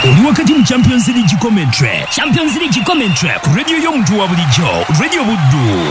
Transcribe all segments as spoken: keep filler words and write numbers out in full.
Oli wakati mu Champions League commentary. Champions League commentary ku radio y'omuntu wa bulijjo, Radio Buddu.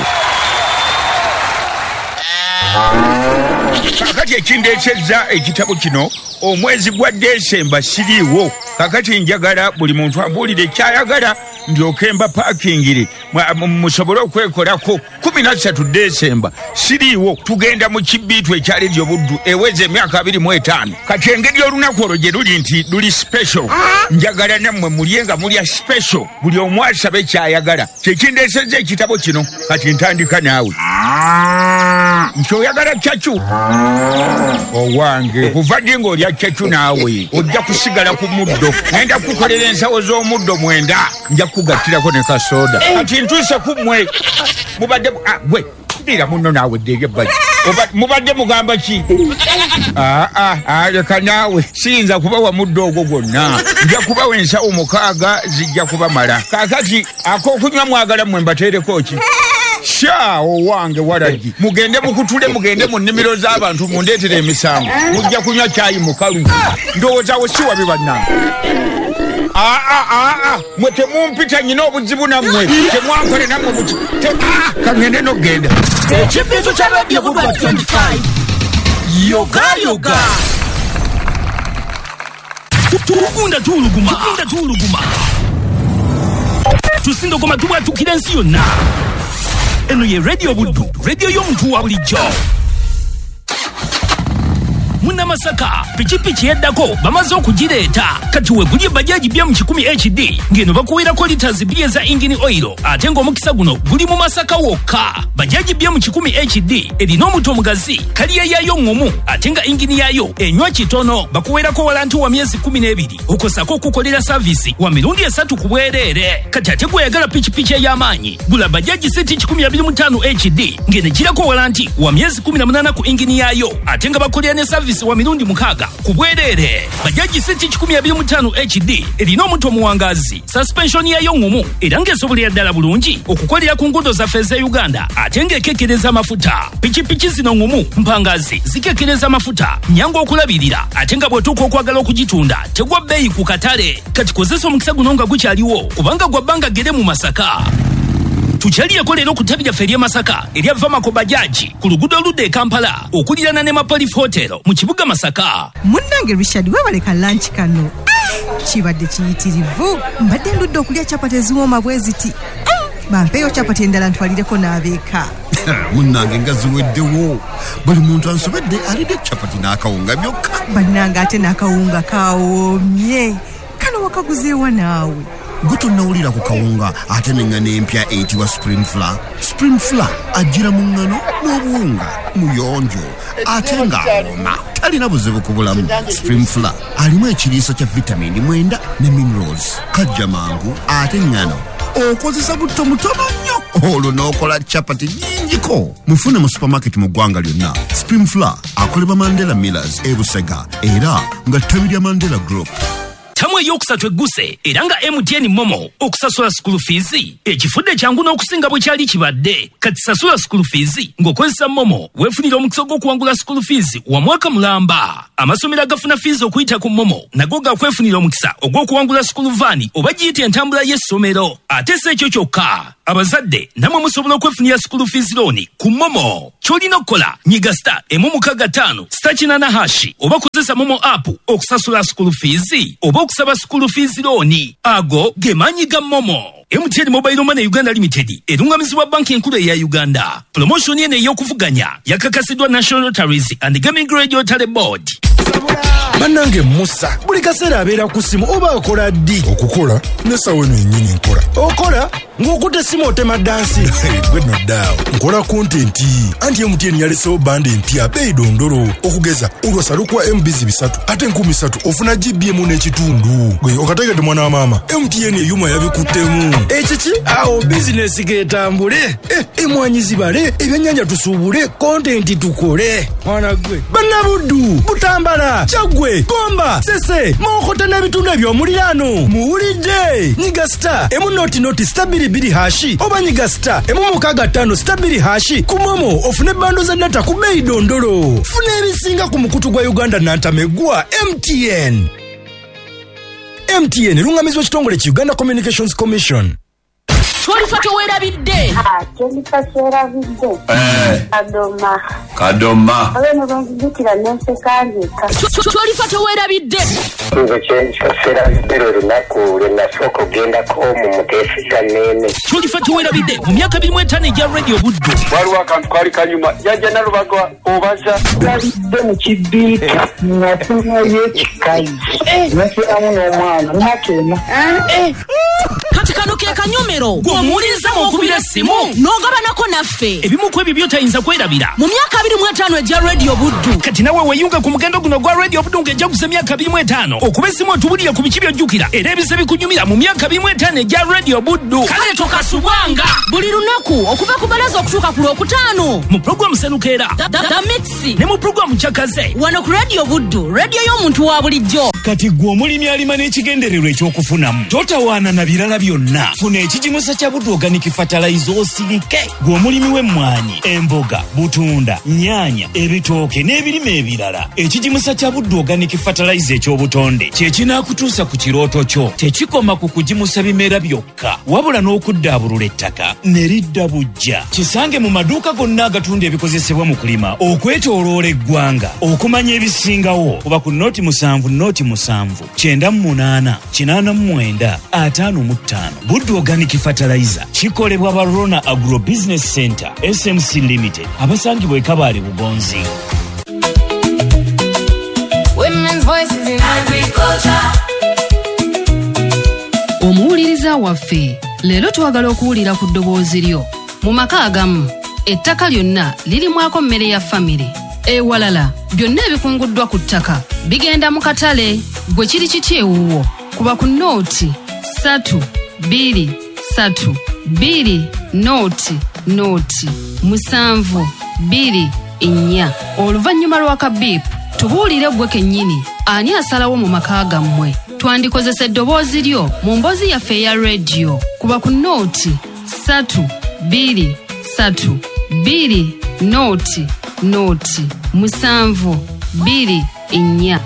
Kakati ekindecheza ekitabo kino omwezi gwa December siriwo. Kakati njagala buli muntu abulire kyayagala ndyokemba parkingire musobole okwekolako kumi na ssatu December siriwo. Tugenda mu kibitu ekyali Radio Buddu eweze emyaka abiri mu etaano. Kati engeri olunaku olwo gye luli nti luli special. Njagala nammwe mulyenga mulya special buli omu asabe kyayagala. Kyekindeseza ekitabo kino kati ntandika naawe. Nchoyagala chachu owange kuva dingo lya chachu naawe ojja kusigala ku muddo nenda kukolera ensawo z'omuddo mwenda nja kugatirako ne kasoda ati ntuse kumwe mubadde ah gwe dira muno naawe dege baji mubadde mugamba ki ah ah aleka naawe siyinza kuba wa muddo ogwo gwonna nja kuba wensawo mukaaga zijja kuba mala kakati akokunywa mwagala mwe mbateereko ki Sha owange waraji mugende mukutule mugende mu nnimiro z'abantu mundeetere emisango mujja kunywa cyayi mukalu ndowooza wo si wabibanna ah ah ah ah mwe temumpita nyina obuzibu nammwe temwankole nammwe muki kangende nogenda ekibitu kya Radio Buddu twenty-five yoga yoga tukunda tuluguma tukunda tuluguma tusindogoma tubwatukira ensi yonna. Eno ye Radio Buddu, radio y'omuntu wa bulijjo. Muna Masaka, pichi pichi yeddako bamaze okugireeta kati wegulye bajaji bya mu kikumi H D ngeno bakuwirako liters bbiri za engine oil ate ng'omukisa guno guli mu Masaka wokka. Bajaji bya mu kikumi H D erina omuto omugazi kaliya yayo ngomu ate nga engine yayo enywa kitono bakuwerako walanti wa myezi kumi n'ebiri okosako okukolera service wa mirundi esatu ku bwereere. Kati ate gweyagala pichi pichi ey'amaanyi gula bajaji siti kikumi abiri mu ttaano H D ngene girako walanti wa myezi kumi na munaana ku engine yayo ate nga bakolera ne service wa mirundi mukaaga ku bwereere. Bajaji siti kikumi abiri mu ttaano H D erina omuto omuwangazi suspension yayo ngomu era ng'esobolera ddala bulungi okukolera ku nguudo zaffe za Uganda ate ng'ekekkereza amafuta. Pikipiki zino ngomu mpangazi zikekkereza amafuta nyangu okulabirira ate nga bw'otuuka okwagala okugitunda tegwa bbeeyi ku katale. Kati kozesa omukisa guno nga gukyaliwo kubanga gwa bbanga gere mu Masaka. Tukyaliyeko leero ku ttabi lyaffe ery'e Masaka erya Vamako Bajaji ku luguudo oludda e Kampala okulirana ne Mapolif Hotel mu kibuga Masaka. Munnange Richard webaleka lanchi kano kibadde kiyitirivu mbadde ndudde okulya capati eziwooma bwe ziti bampeeyo capati endala ntwalireko n'abeeka. Munnange nga ziweddewo buli muntu ansobedde alidde capati n'akawunga byokka. Bannange ate n'akawunga kawoomye kano wakaguzeewa naawe. Gwe tonnawulira ku kawunga ate n'engano empya eyitibwa Spring Flour. Spring Flour ajjira mu ngano n'obuwunga muyonjo ate ng'awoma talina buzibu ku bulamu. Spring Flour alimu ekiriiso kya vitamini mwenda ne minerals kajja mangu ate ngano okozesa butto mutono nnyo olwo n'okola capati nnyingiko. Mufune mu supermarket mu ggwanga lyonna. Spring Flour akolebwa Mandela Millers e Busega era nga ttabi lya Mandela Group. Tamu eyokusatu egguse era nga M T N Momo okusasula school fees ekifudde kyangu n'okusinga bwe kyali kibadde. Kati sasula school fees ng'okozesa Momo weefunira omukisa gw'okuwangula school fees wa mwaka mulamba. Amasomero agafuna fees okuyita ku Momo nago gakwefunira omukisa ogw'okuwangula school van oba giyita entambula y'essomero. Ate si ekyo kyokka abazadde namwe musobola okwefunira school fees loan ku Momo. Ky'olina okukola nyiga star emu mukaaga ttaano star kinaana hashi oba kozesa Momo app okusasula school fees oba okusaba school fees loan. Ago ge maanyi ga Momo. M T N Mobile Money Uganda Limited erungamizibwa banki enkulu eya Uganda. Promotion eno ey'okuvuganya yakakasiddwa National Lotteries and Gaming Regulatory Board. Bannange Musa buli kaseera abeera ku simu oba akola ddi? Okukola n'essawa eno yennyini nkola. Okola ng'okutte simu otema dansi. Gwe noddaawo nkola kontenti anti M T N yalesewo bande empya beeyi dondolo okugeza olwasalukwa M B bisatu ate nkumi ssatu ofuna G B emu n'ekitundu. Gwe okategedde mwana wa maama M T N eyuma yabikuttemu. Ekiki awo bizinesi geetambule emwanyi zibale ebyennyanja tusuubule kontenti tukole. Mwana gwe bannabuddu butambala Chagwe Gomba Sese Mokota n'ebitundu eby'omuliraano muwulidde nyiga star emu noti noti stabili biri hashi oba nyiga star emu mukaaga ttaano stabili hashi ku Momo ofune bando za data ku bbeeyi dondolo. Funa ebisinga ku mukutu gwa Uganda nantamegwa M T N. M T N lungamizwa kitongole ki Uganda Communications Commission. Cholifa towerabidde. Ah, cholifa towerabidde. Eh. Kadoma. Kadoma. Abene banzikira nense kanje. Cholifa towerabidde. Nze kyensera bidero lunaku lwenasooka kugenda ko mu mutesiza nene. Cholifa towerabidde mu myaka abiri mu etaano egya Radio Buddu. Waliwo akantu kali kanyuma jajja nalubagwa obaza. Yalidde mu kibiika natuma yekikayi. Nasiramu n'omwana nakena. Eh. Kati kano ke kanyomero. Gw'omuwuliriza mw'okubira essimu n'ogabanako naffe. Ebimu ku ebyo by'otayinza kwerabira mu myaka abiri mu etaano egya Radio Buddu. Kati nawe weeyunga ku mugendo guno gwa Radio Buddu ng'ejjaguza emyaka abiri mu etaano okuba essimu otubulire ku biki by'ojjukira era ebise bikunyumira mu myaka abiri mu etaano egya Radio Buddu. Kale tokasubwanga buli lunaku okuva ku balaza okutuuka ku lwokutaano mu pulogulamu Senukeera The Mix ne mu pulogulamu Kyakaze wano ku Radio Buddu, radio y'omuntu wa bulijjo. Kati gwe omulimi alima n'ekigendererwa ekyokufunamu totawaana na birala byonna. Funa ekigimusa kya Buddu Organic Fertilizer osirike. Gwe omulimi w'emmwanyi, emboga, butunda, nyaanya, ebitooke n'ebirime ebirala. Ekigimusa kya Buddu Organic Fertilizer eky'obutonde kye kinaakutuusa ku kirooto kyo. Tekikoma ku kugimusa bimera byokka wabula n'okuddaabulula ettaka ne lidda bujja. Kisange mu maduuka gonna agatunda ebikozesebwa mu kulima okwetooloola eggwanga. Okumanya ebisingawo kuba ku nooti musanvu nooti musanvu kyenda mu munaana kinaana mu mwenda ataano mu ttaano. Buddu Organic Fertilizer kikolebwa ba Rona Agro Business Center S M C Limited abasangibwa e Kabale Bugonzi. Women's voices in agriculture. Omuwuliriza waffe leero twagala okuwulira ku ddoboozi lyo. Mu maka agamu ettaka lyonna lirimwako mmere ya famire. Ewalala byonna ebikunguddwa ku ttaka bigenda mu katale. Gwe kiri kiti ewuwo kuba ku nooti satu biri satu biri nooti nooti musanvu biri nnya. Oluvannyuma lw'akabiipu tubuulire gwe kennyini ani asalawo mu maka gammwe. Twandikozesa eddoboozi lyo mu mboozi yaffe eya rediyo kuba ku nooti satu biri satu biri nooti nooti musanvu biri nnya.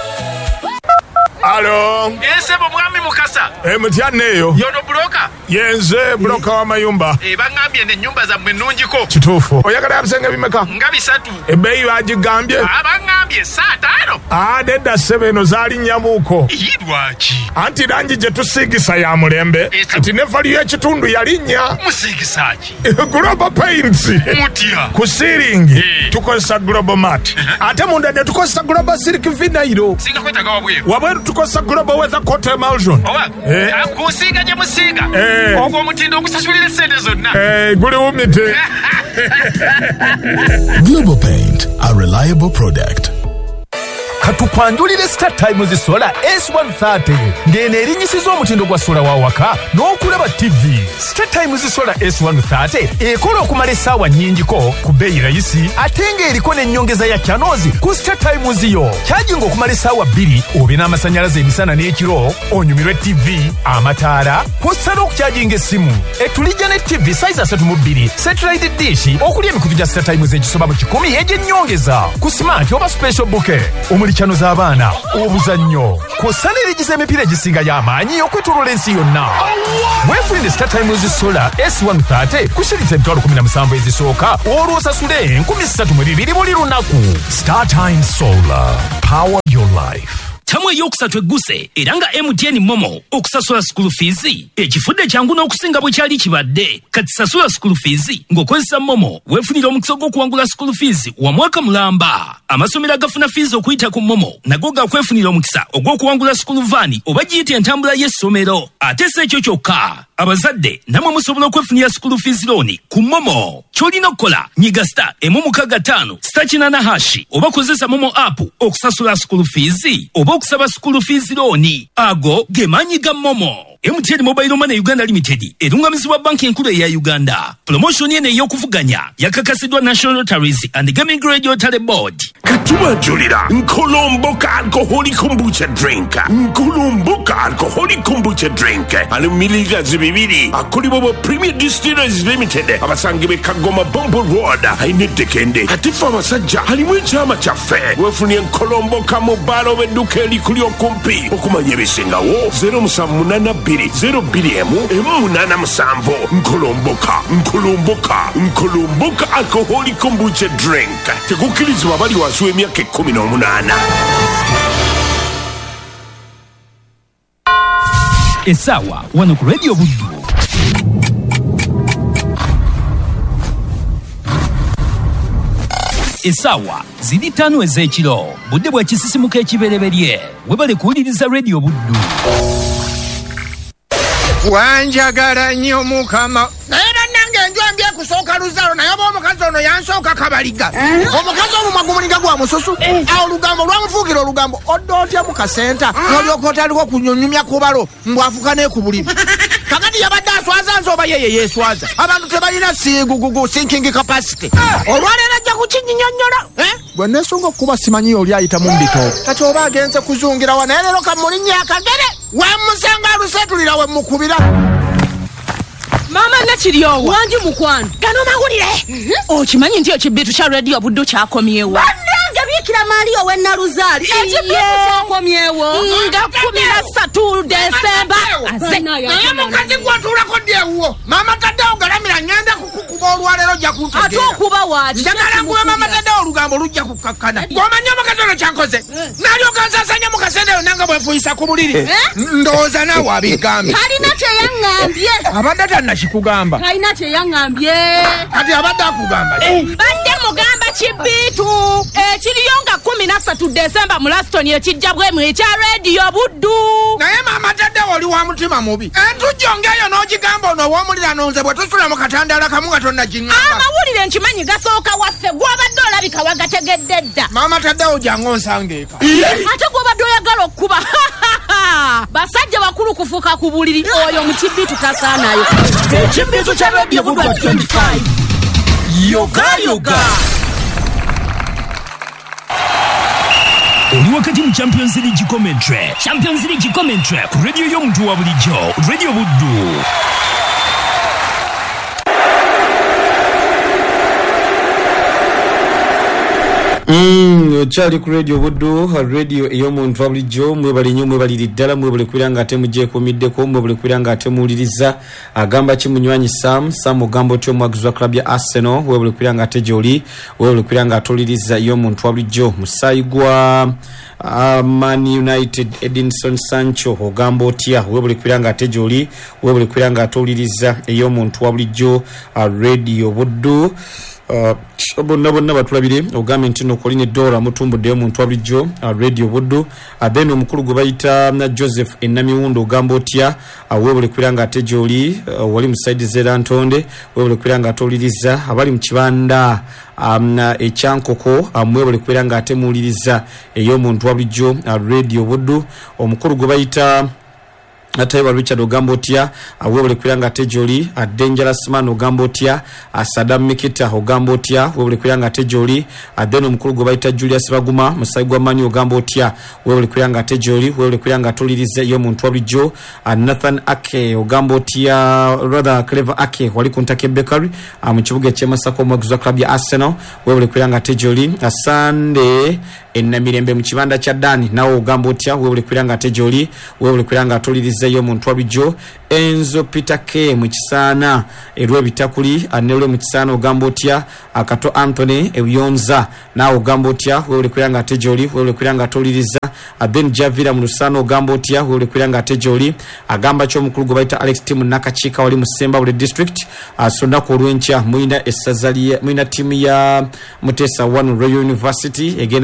Alo. Ensebo mwami Mukasa. E mutyane eyo. Yono buloka. Yenze buloka wa mayumba. E bangambye ne nyumba za mwe nungiko. Kituufu. Oyagala abisenge bimeka? Nga bisatu. Ebbeeyi bagigambye? Abangambye saa taano. Ah, nedda ssebe eno zaali nnyamuuko. Yidwaki. Anti langi gye tusiigisa ya mulembe. Anti ne vali y'ekitundu yalinnya. Musiigisaki. Global Paints. Mutya. Ku siiringi tukozesa Global Mat. Ate munda ne tukozesa Global Silk Vinyl. Singa kwetaga wabweru. Wabweru tukozesa Global Weather Coat Emulsion. Owa. Eh. Akusiiga gye musiiga. Eh. Ogwo omutindo ogusasulira sente zonna. Eh, guli wumite. Global Paint, a reliable product. Katukwanjulire Star Times Solar S one thirty ngene erinyisiza omutindo gwa sola wa waka n'okulaba T V. Star Times Solar S one thirty ekola okumala essaawa nnyingiko ku bbeeyi rayisi ate ng'eriko n'ennyongeza ya channels ku Star Times yo. Kyajinga okumala essaawa bbiri obe n'amasannyalaze emisana n'ekiro onyumirwe T V, amataala kw'ossa n'okukyajinga essimu. Etulijja ne T V size asatu mu bbiri satellite dish okuli emikutu gya Star Times egisoba mu kikumi egy'ennyongeza ku smart oba special bouquet omuli chano z'abaana obuzannyo kw'ossa n'erigiza emipiira egisinga y'amaanyi okwetooloola ensi yonna. Weefunire Star Times Solar S one thirty kushiriza emitwalo kumi na musanvu ezisooka olw'osasule enkumi ssatu mu bibiri buli lunaku. Star Times Solar, power your life. Tamu eyokusatu egguse era nga M T N Momo okusasula school fees ekifudde kyangu n'okusinga bwe kyali kibadde. Kati sasula school fees ng'okozesa Momo weefunira omukisa gw'okuwangula school fees wa mwaka mulamba. Amasomero agafuna fees okuyita ku Momo nago gakwefunira omukisa ogw'okuwangula school van oba giyita entambula y'essomero. Ate si ekyo kyokka, abazadde namwe musobola okwefunira school fees loan ku Momo. Ky'olina okukola nyiga star emu mukaaga ttaano star kinaana hashi oba kozesa Momo app okusasula school fees oba okusaba school fees loan. Ago ge maanyi ga Momo. M T N Mobile Money Uganda Limited erungamizibwa banki enkulu eya Uganda. Promotion eno ey'okuvuganya yakakasidwa National Lotteries and Gaming Regulatory Board. Katiwa Julira Nkolomboka Alcoholic Kombucha Drink Nkolomboka Alcoholic Kombucha Drink alumiliga zibibiri akolibobo Premier Distillers Limited abasangibe Kagoma Bombo Road ainedekende atifa abasajja halimu ekyama kyaffe wefunye Nkolomboka mobalo bedduka elikuli okumpi okumanya ebisingawo zero musanvu munana bbiri zero bbiri emu emu munana musanvu Nkolomboka Nkolomboka Nkolomboka Alcoholic Kombucha Drink tegukirizibwa bali wansi w'emyaka ekkumi n'omunaana. Esawa wano ku Radio Buddu. Esawa ziri ttaano ez'ekiro budde bwa kisisimuka ekibereberye webale kuwuliriza Radio Buddu. Wanjagala nnyo Mukama era nange njambye kusooka luzalo naye omukazi ono yansooka kabaliga omukazi omumwa gumulinga gwa mususu awo olugambo lwamufuukira olugambo oddootya mu kasenta n'olyoka otandika okunyonyumya ku balo mbwafuka n'ekubuliri kakati yabadde aswaza nze oba yeye yeeswaza abantu tebalina siigugugu sinking capacity olwaleero ajja kukinyinyonnyola bwe neesunga okuba simanyi oli ayita mu mbitoogo kati oba agenze kuzungirawa naye leero kamulinnya akagere wemusanga alusetulira we mukubira Mama nakiryowa wanji mukwano gano mawulire okimanyi nti ekibitu kya Radio Buddu kyakomyewo bannange biikira Mario we Naluzaali ekibitu kyakomyewo nga kumi na ssatu Desemba aze naye mukazi gw'otuulako ddeewuwo mama taddewo galamira ngenda kukukuba olwaleero ojja kuntegeera ate okuba waaki njagala nguwe mama taddewo olugambo lujja kukakkana gw'omanyi omukazi ono kyankoze n'alyoka nsasanya mu kasente eyo nanga bwefuyisa ku buliri ndowooza naawe abigambye talina kyeyaŋŋambye abadde tannakikugamba talina kyeyaŋŋambye kati abadde akugamba badde mugamba kibitu ekiriyo nga kumi na ssatu Desemba mu Laston ekijja bwemu ekya Radio Buddu naye maama taddewo oli wa mutima mubi entujjo ng'eyo n'ogigamba ono ow'omuliraano nze bwe tusula mu katandaala kamu nga tonnagiŋŋamba amawulire nkimanyi gasooka waffe gw'obadde olabika wagategedde dda maama taddewo jangu onsanga eka ate gw'obadde oyagala okkuba basajja bakulu kufuuka ku buliri oyo mu kibitu tasaanayo ekibitu kya Radio Buddu twenty-five yoga yoga oli wakati mu Champions League commentary Champions League commentary ku radio y'omuntu wa bulijjo Radio Buddu. Mm, ochali ku Radio Buddu, radio ey'omuntu wa bulijjo mwebali nnyo mwebaliri ddala mwebale kwiranga ate mugyekomiddeko mwebale kwiranga ate muwuliriza agamba kimunywanyi Sam Sam ogamba otyo omwagizi wa club ya Arsenal webale kwiranga ate gy'oli webale kwiranga atoliriza ey'omuntu wa bulijjo musaayi gwa Uh, Man United Edinson Sancho ogamba otya webale kwiranga ate gy'oli webale kwiranga atoliriza ey'omuntu wa bulijjo uh, Radio Buddu. Uh, bonna bonna batulabire ogambe nti nokolina eddoola mutumbuddeyo muntu wabulijjo uh, Radio Buddu uh, then omukulu gwe bayita na Joseph Enamiwundo ogamba otya uh, webale kwiranga ate gy'oli uh, wali mu side zera ntonde webale kwiranga atoliriza abali mu kibanda um, ekyankoko um, webale kwiranga ate muwuliriza ey'omuntu wabulijjo uh, Radio Buddu omukulu gwe bayita Ataiba Richard ogamba otya webale kwiranga ate gy'oli Dangerous Man ogamba otya Saddam Mikita ogamba otya webale kwiranga ate gy'oli then omukulu gwe bayita Julius Baguma musayi gwa Mani ogamba otya webale kwiranga ate gy'oli webale kwiranga atoliriza y'omuntu wa bulijjo Nathan Ake ogamba otya rather Clever Ake wali ku Ntake Bakery mu kibuga ky'e Masaka omwagizi wa club ya Arsenal webale kwiranga ate gy'oli Sunday Enamirembe mu kibanda kya Dani nawo ogamba otya webale kwiranga ate gy'oli webale kwiranga atoliriza y'omuntu wa bulijjo Enzo Peter K mu kisaana erwe bitakuli anelwe mu kisaana ogamba otya Akato Anthony ebiyonza nawo ogamba otya webale kwiranga ate gy'oli webale kwiranga atoliriza then Javira mu Lusano ogamba otya webale kwiranga ate gy'oli agamba ky'omukulu gwe bayita Alex Team Nakachika wali mu Semba Bule District asonako olw'enkya muyina essazali muyina tiimu ya Mutesa One Royal University egenda kwiranga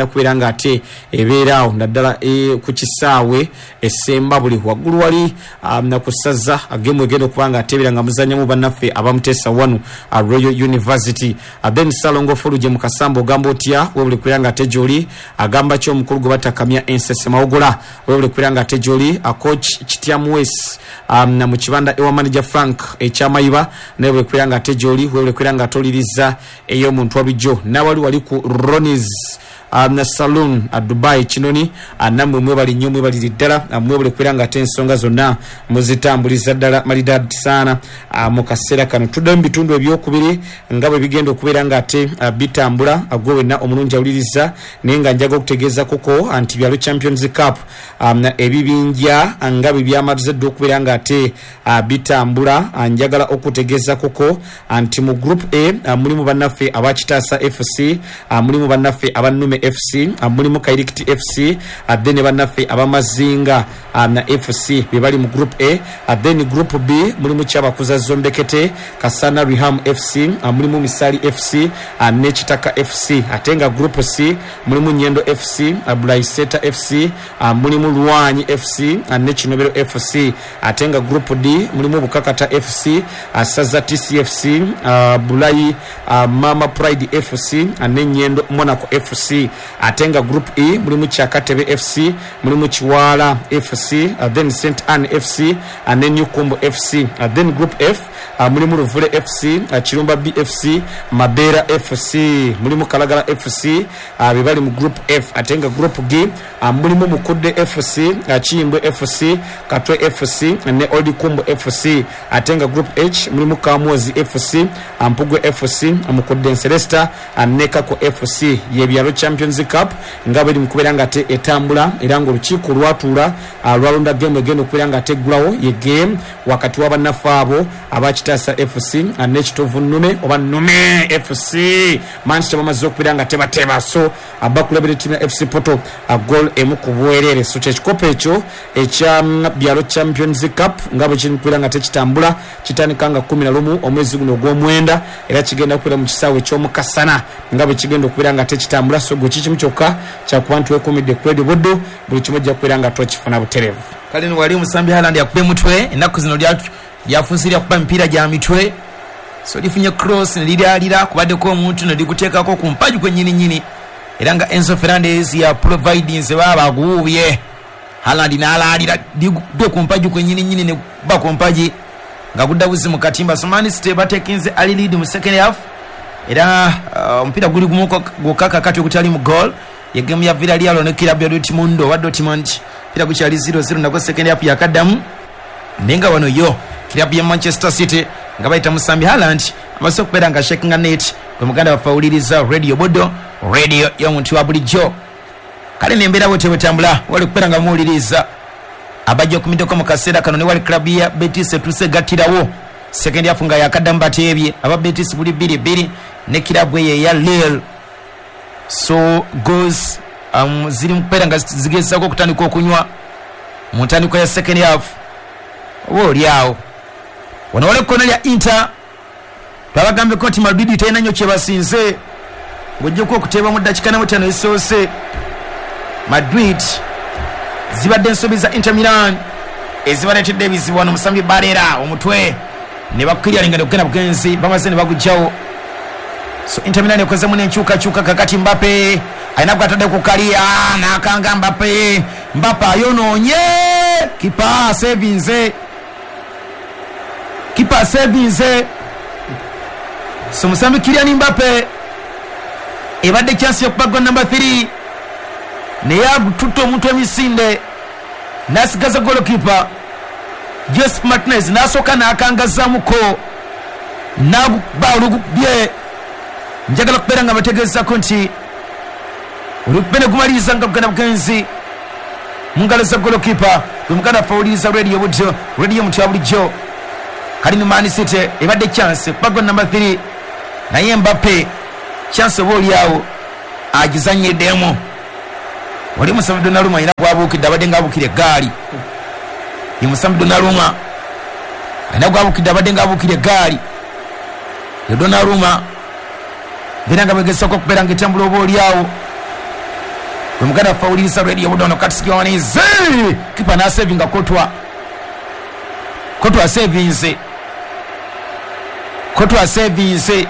nga ate ebeeraawo naddala e, ku kisaawe esemba buli waggulu wali um, nakusaza agemu egenda okuba nga ateebera nga muzannyamu bannaffe abamuteesa wanu uh, Royal University uh, then Salongo Fuluje mu Kasambo ogamba otya webuli kwera nga ate gy'oli agamba ki omukulu gwe batakamya ensese mawogola webuli kwera nga ate gy'oli uh, coach Kityamu Wes um, na mu kibanda ewa manager Frank ekyamayiba naye webuli kwera nga ate gy'oli webuli kwera nga atoliriza ey'omuntu wabijjo nawali wali ku Ronnie's Um, na saloon a uh, Dubai Kinoni uh, namwe mwe bali nnyo mwe bali ddala uh, mwe bali kwera nga ate ensonga zonna muzitambuliza ddala malidadi sana uh, mu kaseera kano tudde mu bitundu ebyokubiri nga bwe bigenda okubeera nga ate uh, bitambula uh, gwe wenna omulungi awuliriza naye nga njaga okutegeeza koko anti byalo Champions Cup um, ebibinja nga bwe byamaze dde okubeera nga ate uh, bitambula uh, njagala okutegeeza koko anti mu group A uh, mulimu bannaffe abakitaasa F C uh, mulimu bannaffe abannume F C uh, mulimu Kairikiti F C uh, then bannaffe abamazinga uh, na F C bebali mu group A uh, then group B mulimu Kyabakuza Zombekete Kasana Riham F C uh, mulimu Misali F C uh, ne Kitaka F C atenga group C mulimu Nyendo F C uh, Blaiseta F C uh, mulimu Luwanyi F C uh, ne Kinobero F C atenga group D mulimu Bukakata F C uh, Saza T C F C uh, Bulai uh, Mama Pride F C uh, ne Nyendo Monaco F C atenga group E mulimu Kyakatebe F C mulimu Chiwala F C uh, then Saint Anne F C and then Nyukumbo F C uh, then group F uh, mulimu Ruvule F C uh, Chirumba B F C Mabera F C mulimu Kalagala F C uh, bibali mu group F atenga group G uh, mulimu Mukude F C uh, Chimbwe F C Katwe F C ne Old Kumbo F C atenga group H mulimu Kamuozi F C uh, Mpugwe F C uh, Mukude Celesta uh, Nekako F C yebyalo Champions Cup nga bali mukubera nga te etambula era ngo lukiiko lwatula uh, lwalonda game egenda okubeera nga teggulawo ye game wakati w'abannaffe abakitaasa F C uh, n'ekitovu nnume oba nnume F C Manchester bamaze okubeera nga tebateba so abakulabira ttiimu ya F C Porto uh, goal emu ku bwerere so kyekikopo ekyo ekya um, byalo Champions Cup nga bwe kiri kubeera nga tekitambula kitandika nga kumi na lumu omwezi guno ogw'omwenda era kigenda kubeera mu kisaawe eky'omukasana nga bwe kigenda okubeera nga tekitambula so gwe kikimu kyokka kyakubantu wekumidde kwedi buddu buli kimu ojja kubeera nga twakifuna buterevu kale ni wali Musambi Haaland yakube mutwe ennaku zino lyafunzirya kuba mipiira gya mitwe so lifunye cross neliryalira kubaddeko omuntu nelikuteekako ku mpagi kwennyini nnyini era nga Enzo Fernandez ya providing ze baba baguubye Haaland n'alaalira ligudde ku mpagi kwennyini nnyini ne kuba ku mpagi nga gudda buzi mu katimba so Man City batekinze ali lead mu second half era omupiira uh, guli gumuko gukaka kati okutali mu goal ye game ya Villarreal ne club ya Dortmund wa Dortmund pira kuchali zero zero nako second half ya Kadamu nenga wano yo club ya Manchester City nga bayita Musambi Haaland amaso kupera nga shaking a net kwa muganda wa fauliriza radio bodo radio ya muntu wa bulijjo kale nembera wote wetambula wali kupera nga muuliriza abajja kumideko mu kaseera kano ne wali club ya Betis tuse gatirawo second half nga yakadamba tebye aba Betis buli biri biri ne club ye ya Lille so goes um ziri mpera nga zigeza ko kutandika okunywa mutandiko ya second half wo lyao wana wale kona ya Inter tabagambe ko Madrid tena nyo kye basinze ngojje ko kuteba mu dakika na mutano isose Madrid zibadde ensobi za Inter Milan ezibaletedde ebizibu Musambi Barera omutwe ne bakiryalinga okena bugenzi bamaze ne bagujjawo so Inter Milan ekweza mu nenchuka chuka kakati Mbappe aina kwatade kukalia na kanga Mbappe Mbappe ayononye kipa sevinze kipa sevinze so Musambi Kylian Mbappe ebadde chance yokubagwa number three ne yagututa omuntu emisinde nasigaza goalkeeper Joseph Martinez nasoka nakangazamuko nagubalugubye njagala kupera nga bategeza konti urupene kumaliza nga bugana bugenzi mungalo za goalkeeper kumugana fauliza radio bujo radio mutabulijo kali ni Man City ebadde chance bagwa number three na Mbappe chance boli yao agizanye demo wali Musambi Donnarumma ina gwabukidde abadde ngabukire gali ye Musambi Donnarumma ina gwabukidde abadde ngabukire gali ye Donnarumma biranga begesa ko kupera ngetambulo boli yao omuganda fawulirisa radio budono Katsigonize kipa na savinga Kotwa Kotwa savinze Kotwa savinze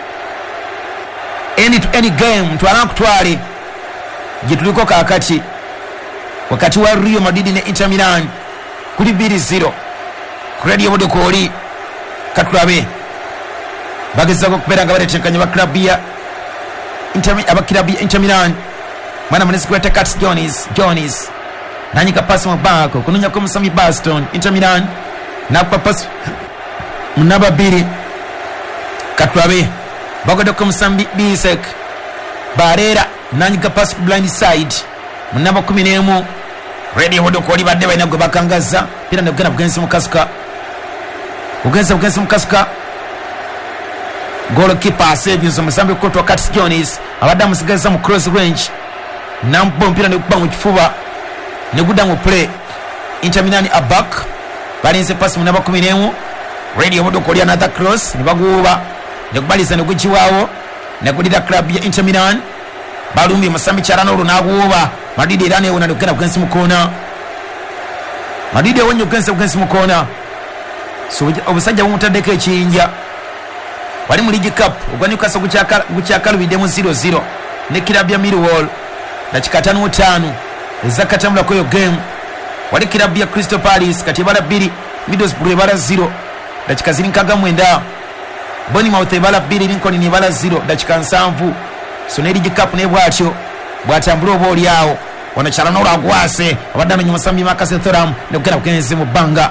any to any game twala kutwale gituliko kakati wakati wa Real Madrid ne Inter Milan kuli two zero ku radio budo koli katulabe bagezako kupera nga batetenkanya ba club ya Inter aba club ya Inter Milan mwana munesi kwete Kat Jones Jones nanyika pass mu bako kununya ko Musami Baston Inter Milan na pass munaba biri katulabe bagodo ko Musami Bisek Barera nanyika pass blind side munaba kumi n'emu radio budo koli badde bayina gwe bakangaza pira ndogena bugenzi mukasuka ugenza ugenza mukasuka goalkeeper saves Musambi Kotwa Kat Jones abadde amusigaliza mu cross range nampo mpira ne kuba mu kifuba ne gudda mu play Inter Milan abak balinze pass mu namba kumi n'emu radio budo koli another cross ne baguba ne kubaliza ne kuchiwawo ne kudida club ya Inter Milan balumbi Musambi Charano runaguba Madidi irane wona nokena kugenza mukona Madidi wonyo kugenza kugenza mukona so obusajja bumutadeko ekinja wali mu League Cup ogwanyukasa gukyakalu bidemu zero zero ne club ya Millwall dakika tano tano ezakatambula koyo game wali club ya Crystal Palace kati bala biri Middlesbrough bala zero dakika zirinkaga mwenda Bournemouth bala biri Lincoln ni bala zero dakika nsanvu so ne League Cup ne bwatyo bwatambula oboli yawo wanachala no ragwase abadana nyuma Musambi Makase Thoram ne kugena kugenzi mu banga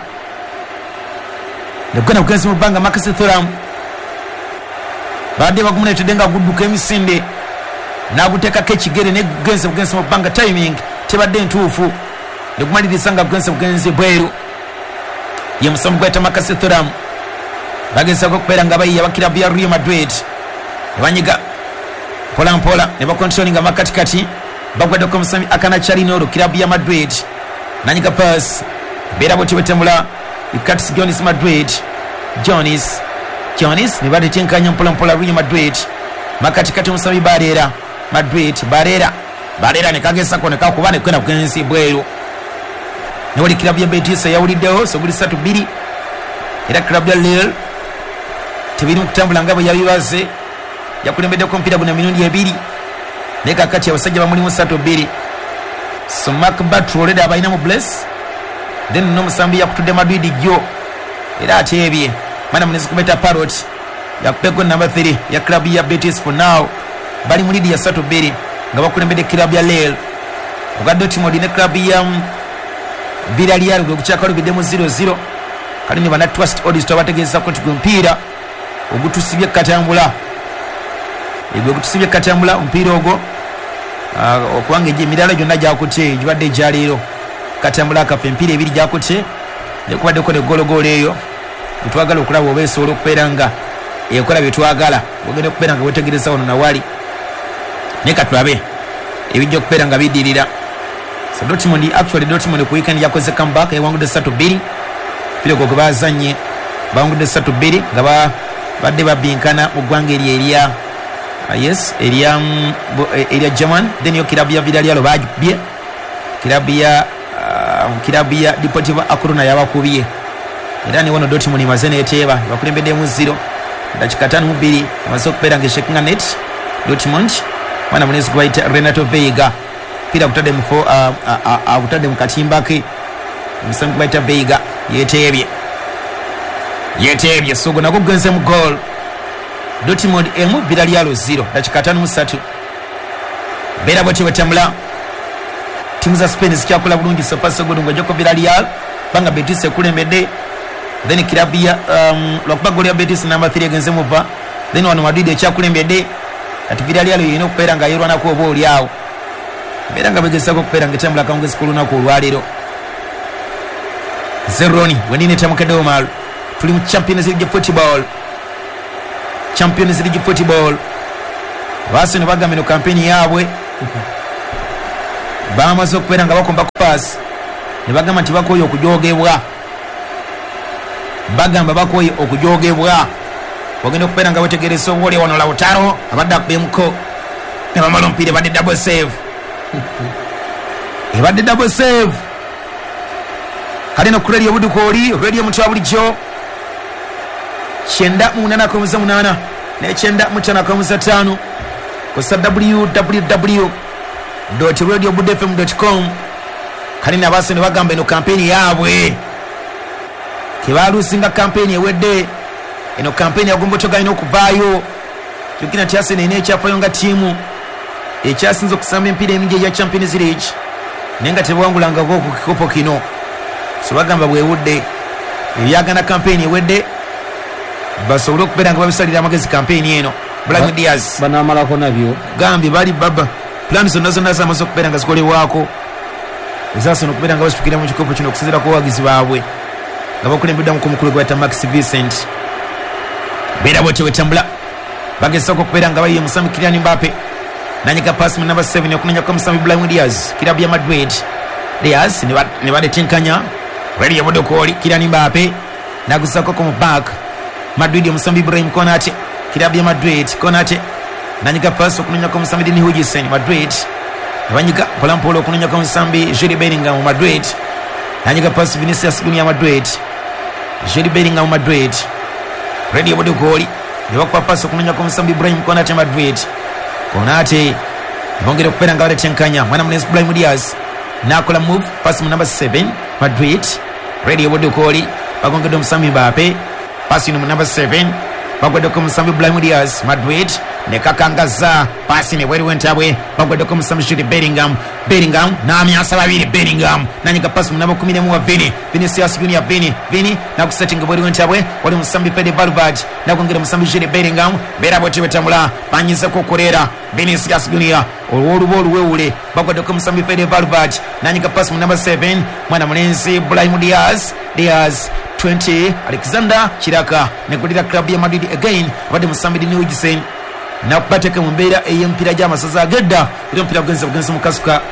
ne kugena kugenzi mu banga Makase Thoram bade bagumune tedenga guduka emisinde na guteka kechigere ne kugenzi kugenzi mu banga timing tebadde ntuufu ne kumaliriza nga kugenzi kugenzi bweru ye Musambi gweta Makase Thoram bageza ko kupera nga bayi abakira bya Real Madrid banyiga pola mpola ne ba controlling amakati kati bagwada ko Musambi akana Charinoro club ya Madrid nanyika pass bera boti betemula Kat Jones Madrid Jones Jones ne bade tenkanya mpola mpola Real Madrid makati kati Musambi Barera Madrid Barera Barera ne kagesa ko ne kakubane kwena kugenzi bweru ne wali club ya Betis ya ulideo so buli satu biri era club ya Lille tibiri mukutambula ngabo yabibaze yakulembedde ko mpira guna minundi ebiri neka kati abasajja bamuli musatu biri so Mark Batro leda abayina mu bless then no Musambi yakutudde Madrid jo era atebye mana munezi kubeta parrot yakupeko number three ya club ya Betis for now bali mu lidi ya satu biri nga bakulembedde club ya Lille oga Dortmund ne club ya Villarreal gwe kuchakalo bidemu zero zero kali ni bana trust odds tabategeza ko mpira ogutusibye katambula ebyo kutusibye katambula mpira ogo uh, okwange je mirala jonna jakute jibadde jaliro katambula ka mpira ebiri jakute ne kubadde ko ne golo golo eyo twagala okulaba obeso olukperanga ekola betwagala ogende kuperanga wetegereza ono na wali ne katwabe ebijjo kuperanga bidirira so Dortmund actually Dortmund ku weekend yakoze comeback ewangude satu biri pile ko bazanye bangude satu biri ngaba badde babinkana mugwange eri eria uh, yes eria um, eria German then yo kirabia Villarreal bajbye kirabia uh, kirabia Deportivo A Coruña yabakubiye era ni wono Dortmund mazene eteba bakulembedde mu zero dakika tano mu biri amaso kupera ngeshekinga net Dortmund wana munezi kubaita Renato Veiga pira kutade mu uh, uh, uh, kutade mu katimba ke Musambi kubaita Veiga yetebye yetebye sogo nako genze mu goal Dortmund emu Villarreal zero dakika tano mu satu bera boti batamula timu za Spain zikyakola bulungi sofa sogo ngo joko Villarreal banga Betis ekulembedde then kirabia um lokbagoli ya Betis number three genze mu va then wano Madrid ekyakulembedde ati Villarreal yino kupera nga yirwana ko boli yawo bera nga begesa ko kupera ngetambula kaongezi kuluna ko lwaliro Zeroni wenine tamukedo mal tuli mu Champions League football Champions League football basi ne bagamino campaign yabwe bamaze okupera nga bakomba ku pass ne bagamba nti bakoyo okujogebwa bagamba bakoyo okujogebwa bagenda okupera nga bategereza obwoli wano Lautaro abadde akbemko ne bamala omupiira badde double save ebadde double save kalino ku radio budukoli radio mutwa bulijjo kyenda mu munana akomuza munana nekyenda mu ttaano akomuza ttaano kusa www radio bud f m com kalina abaase ne bagamba eno kampeni yaabwe kebaluusinga kampeni ewedde eno kampeni yagomboto galina okuvaayo yogina nti Arsenal ina ekyafayo nga ttiimu ekyasinza okusamba emipiira emingi eya Champions League naye nga tebawangulangako ku kikopo kino so bagamba bwewudde ebyagana kampeni ewedde basobole okubeera nga babisalira amagezi kampeni eno Brahim Diaz banamalako nabyo gambye bali baba plan zonna zonna zamaze okubeera nga zikolebwako ezasona okubeera nga basukira mu kikopo kino okusinziira ku bawagizi baabwe nga bakulembeddwamu ku mukulu gwayita Max Vincent beera bwetyo wetambula bagezaako okubeera nga bayiye Musami Kylian Mbappe nanyika pasi mu namba seven okunenya kwa Musami Brahim Diaz kilabu ya Madrid Diaz ne badetenkanya wali yabodokoli Kylian Mbappe nagusako ku back Madrid ya Musami Ibrahim Konate kilabu ya Madrid Konate nanyika pasi okunenya kwa Musami Dini Hujisen Madrid Wanyika polampolo okunenya kwa Musami Jude Bellingham Madrid nanyika pasi Vinicius Junior Madrid Jude Bellingham Madrid ready yabodokoli yabakwa pasi okunenya kwa Musami Ibrahim Konate Madrid Konate bongere okupera nga badetenkanya mwana munesi Brahim Diaz nakola move pass mu number seven Madrid ready yabodokoli bagongedde Musami Mbappe pasi mu number seven bagweddeko Musami Brahim Diaz Madrid nekakangaza pasi ne bweri wentabwe bagweddeko Musami Jude Bellingham Bellingham namyasa babiri Bellingham nanyika pasi mu number kumi n'emu wa Vini Vinicius Junior Vini Vini nakusettinga bweri wentabwe wali Musami Fede Valverde nakongera Musami Jude Bellingham bera bweti wetambula banyizeko okolera Vinicius Junior olwoluba oluwewule bagweddeko Musami Fede Valverde nanyika pasi mu number seven mwana mulenzi Brahim Diaz Diaz twenty Alexander Chiraka nekulira club ya Madrid again abadde Musami Dini Hujisen nakubateka mu mbeera ey'emipiira gy'amasaza agedda era omupiira gugenza bugenzi mukasuka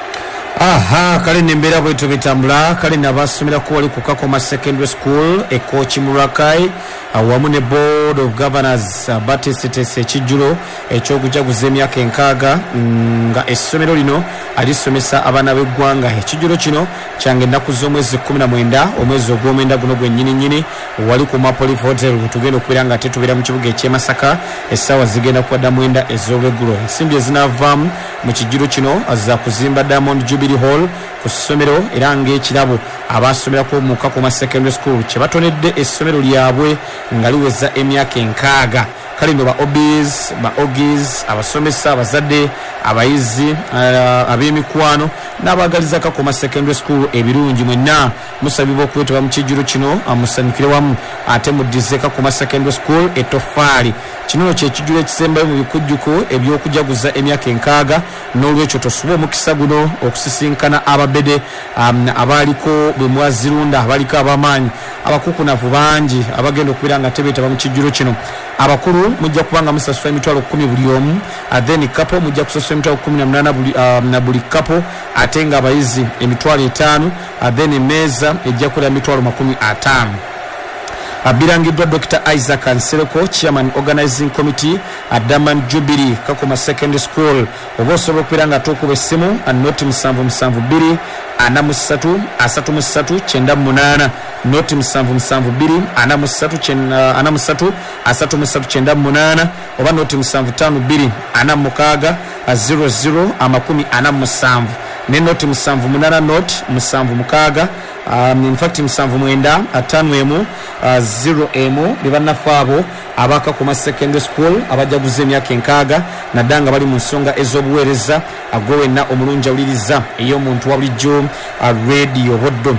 aha kale nembeera bwetyo bitambula kale nabasomera ku wali ku Kakoma Secondary School e coach Murakai awamu ne board of governors batesetese ekijjulo ekyokujaguza emyaka enkaaga nga essomero lino alisomesa abaana b'eggwanga ekijjulo kino kyange ennaku z'omwezi kumi na mwenda omwezi ogw'omwenda guno gwennyininyini wali ku Mapolif Hotel tugenda okubeera nga ate tubeera mu kibuga eky'e Masaka essaawa zigenda kuwadda mwenda ez'olweggulo ensimbi ezinaavaamu mu kijjulo kino za kuzimba Diamond Jubilee Hall ku ssomero era ng'ekirabo abaasomerako mu Kakoma Secondary School kye batonedde essomero lyabwe nga liweza emyaka enkaaga kale nno ba obis ba ogis abasomesa abazadde abayizi uh, ab'emikwano n'abaagaliza Kakoma Secondary School ebirungi mwenna musabibwa okwetaba mu kijjulo kino amusanyukire wamu ate muddize Kakoma Secondary School etoffaali kino kye kijjulo ekisembayo mu bikujjuko eby'okujaguza emyaka enkaaga n'olwekyo tosuba omukisa guno okusisinkana ababede um, abaaliko bwe mwazirunda abaliko abamaanyi abakukunavu bangi abagenda okubeera nga tebeetaba mu kijjulo kino abakulu mujja kubanga musasula emitwalo kumi buli omu then kapo mujja kusasula emitwalo kumi na munaana buli, uh, na buli kapo ate nga abayizi emitwalo etaano then emeeza ejja kukola emitwalo makumi ataano abirangiddwa Doctor Isaac Anseleko Chairman Organizing Committee Diamond Jubilee Kakoma Secondary School oba osobola okubeera nga tukuba essimu noti musanvu musanvu bbiri ana mu ssatu asatu mu ssatu kyenda mu munaana noti musanvu musanvu bbiri ana mu ssatu ana mu ssatu asatu mu ssatu kyenda mu munaana oba noti musanvu ttaano bbiri ana mu mukaaga zero zero amakumi ana mu musanvu ne noti musanvu munaana noti musanvu mukaaga um, in fact musanvu mwenda ataano emu uh, zero emu bebannaffe abo ab'Akakoma Secondary School abajaguza emyaka enkaaga naddanga bali mu nsonga ez'obuweereza agwe wenna omulungi awuliriza ey'omuntu wa bulijjo radio boddo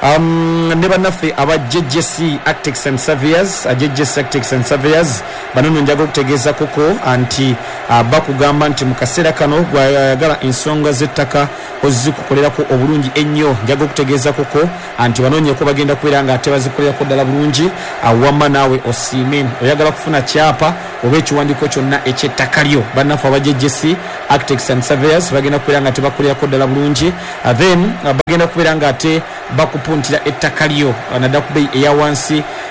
um, ne bannaffe aba J J C Architects and Surveyors J J C Architects and Surveyors bano nno njaga okutegeeza koko anti uh, bakugamba nti mu kaseera kano gwayagala ensonga z'ettaka ozikukolerako obulungi ennyo njaga okutegeeza koko anti banoonyeko bagenda kubeera nga ate bazikolerako ddala bulungi awamma naawe osiime oyagala kufuna kyapa oba ekiwandiiko kyonna eky'ettaka lyo bannaffe aba J J C Architects and Surveyors bagenda kubeera nga ate bakolerako ddala bulungi then bagenda kubeera nga ate bakupuntira ettaka lyo nadda ku bbeeyi eya wansi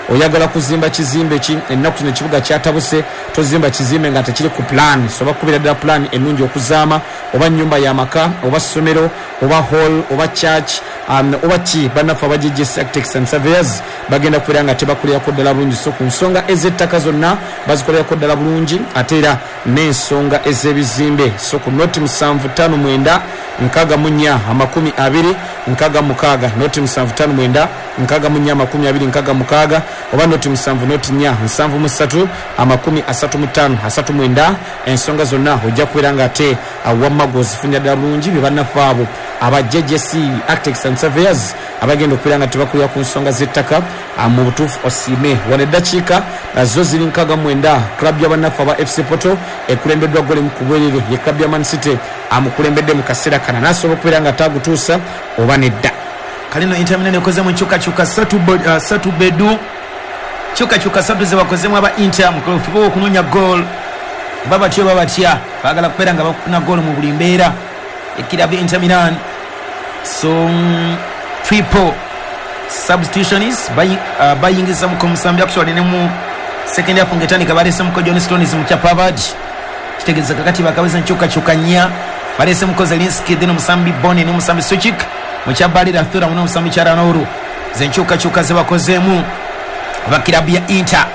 oyagala kuzimba kizimbe ki ennaku zino ekibuga kyatabuse tozimba kizimbe nga tekiri ku plan soba kubira ddala plan ennungi okuzaama oba nnyumba y'amaka oba ssomero oba hall oba church um, oba ki bannaffe aba J J C Architects and Surveyors bagenda kubeera nga tebakolerako ddala bulungi so ku nsonga ez'ettaka zonna bazikolerako ddala bulungi ate era n'ensonga ez'ebizimbe so ku noti musanvu ttaano mwenda nkaaga mu nnya amakumi abiri nkaaga mukaaga noti musanvu ttaano mwenda nkaaga mu nnya amakumi abiri nkaaga mukaaga oba noti musanvu noti nnya nsanvu mu ssatu amakumi asatu mu ttaano asatu mwenda ensonga zonna ojja kubeera nga ate awamma g'ozifunira ddala bulungi bye bannaffe abo aba J J C Architects and Surveyors abagenda okubeera nga tebakulira ku nsonga z'ettaka mu butuufu osiime wano eddakiika zo ziri nkaaga mwenda club y'abannaffe aba F C Porto ekulembeddwa gole mu kubwerere ye club ya Man City amukulembedde mu kaseera kana n'asobola okubeera nga taagutuusa oba nedda kalino interminane ekoze mu kyukakyuka satu, uh, satu bedu kyukakyuka satu ze bakozemu aba inter mukufuba okunoonya goal babatyo babatya baagala kubeera nga bakufuna goal mu buli mbeera ekirabu Inter Milan so um, triple substitutions bayingiza mu komusambi actually ne mu second half ngetandika balese mu John Stones mu Chapavad kitegeeza kakati bakaweza nkyukakyuka nnya balese mu Kozelinski dino musambi Boni ne musambi Suchik mu Chabalira Thura mu musambi Charanoru ze nkyukakyuka ze bakozemu abakirabu ya Inter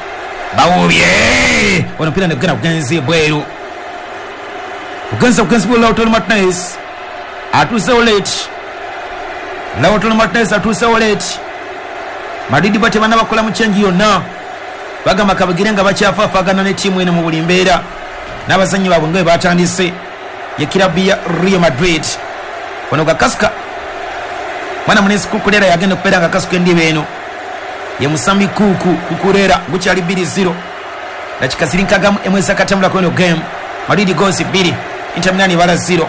bawubye ono pira ne gana kugenzi bweru kugenza kugenzi bweru Lautaro Martinez atuse late Lautaro Martinez atuse late Madrid bate bana bakola mu change yonna bagamba kabagire nga bakyafaafagana ne tiimu eno mu buli mbeera n'abazannyi baabwe nga batandise ye kirabu ya Real Madrid ono gakasuka mwana munesi kukulera yagenda kubeera nga kasuka endiba eno ye musambi kuku kukulera gukyali bbiri zero dakika ziri nkagamu emwezi akatambula kweno game Madrid goals bbiri Inter Milan bala zero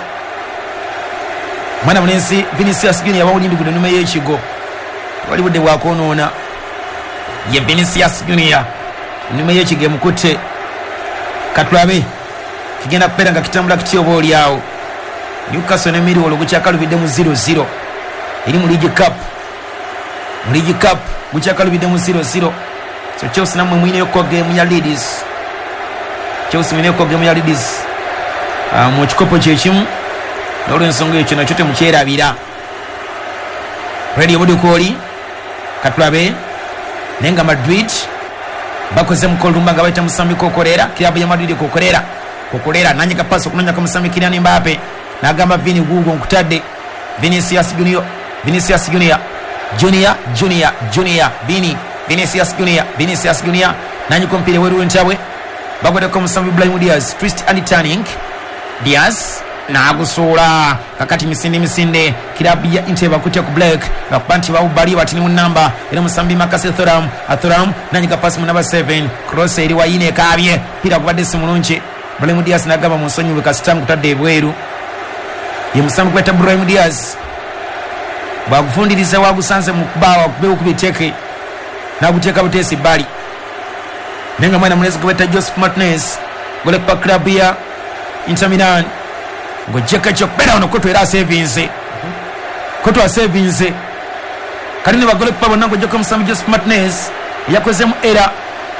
mwana munesi Vinicius Junior bawulindigude nyuma y'ekigo wali budde bwakonoona ye Vinicius Junior nyuma y'ekigo emukutte katulabe kigenda kubeera nga kitambula kityo oba oli awo Newcastle ne Millwall gukyakalubidde mu zero zero eri mu League Cup mu League Cup gukyakalubidde mu zero zero so Chelsea namwe mwineyo ko game ya Leeds Chelsea mwineyo ko game ya Leeds uh, mu kikopo kyekimu n'olw'ensonga ekyo nakyo temukyerabira Radio Budukoli katulabe nenga Madrid bakoze mu kolumba nga bayita musambi kokolera kilabu ya Madrid kokolera kokolera nanyika pass okunonya ka musambi Kylian Mbappe nagamba Vini Gugu nkutadde Vinicius Junior Vinicius Junior Junior Junior Junior Vini Vinicius Junior Vinicius Junior nanyika mpire weru ntabwe bagode ko musambi Brahim Diaz twist and turning Diaz nagusola kakati misinde misinde kilabu ya Inter bakutya ku Black bakubanti bawubali batini mu namba era musambi Makase Thuram Thuram nanyika pass mu number seven cross eri wayine kabye pira kubadde simulunchi Brahim Diaz nagaba mu nsonyi we kastam kutadde ebweru ye musambi kweta Brahim Diaz bagufundiriza wagusanze mu kubawa kubeho kubiteke naguteka butesi bali nenga mwana munezi kweta Joseph Martinez gole pa club ya Inter Milan ngojeka chokbera ono koto era savings koto savings kalini bagole pa bonango joka musambi Joseph Martinez yakozemu era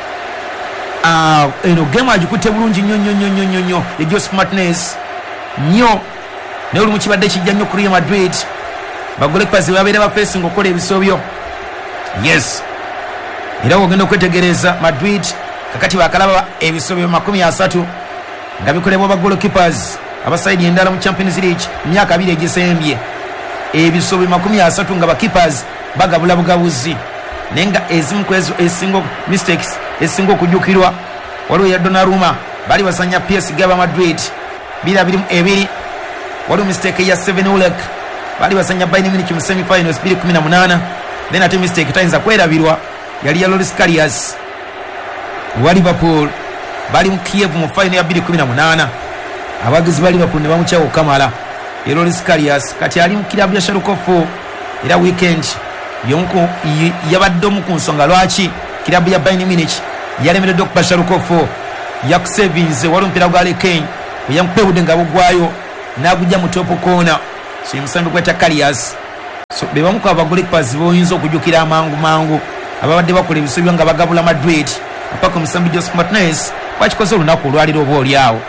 ah uh, eno game ajukute bulungi nnyo nnyo nnyo nnyo nnyo ye Joseph Martinez nnyo ne uli mu kibadde kijja nnyo ku Real Madrid bagole pa zibabeera ba facing okola ebisobyo yes era wogenda okwetegereza Madrid kakati bakalaba ebisobyo makumi asatu nga bikolebwa ba goalkeepers abasaidi endala mu Champions League myaka abiri egisembye ebisobyo makumi asatu nga ba keepers bagabula bugabuzi nenga ezimu kwezo esingo mistakes esingo kujukirwa waliwo ya Donnarumma bali basanya P S G aba Madrid bila biri ebiri waliwo mistake ya seven Ulek bali basanya Bayern Munich mu semi finals bili kumi na munana then ate mistake tainza kwerabirwa yali ya Loris Karius wa Liverpool bali mu Kiev mu final ya bili kumi na munana abagizi bali Liverpool ne bamuchawo Kamala ya Loris Karius kati ali mu kilabu ya Sharukov era weekend yonko yabadde mu kunsonga lwaki kilabu ya Bayern Munich yalemeredde okuba Sharukov ya savings wali mpira gwa Kane yampewude nga bugwayo nagujja mu top corner so musambi kweta Karius so bebamu kwa bagole pass boyinzo okujukira amangu mangu ababadde bakola ebisubyo nga bagabula Madrid apaka omusambi Joseph Martinez bakikoze olunaku olwaliro oba oliawo.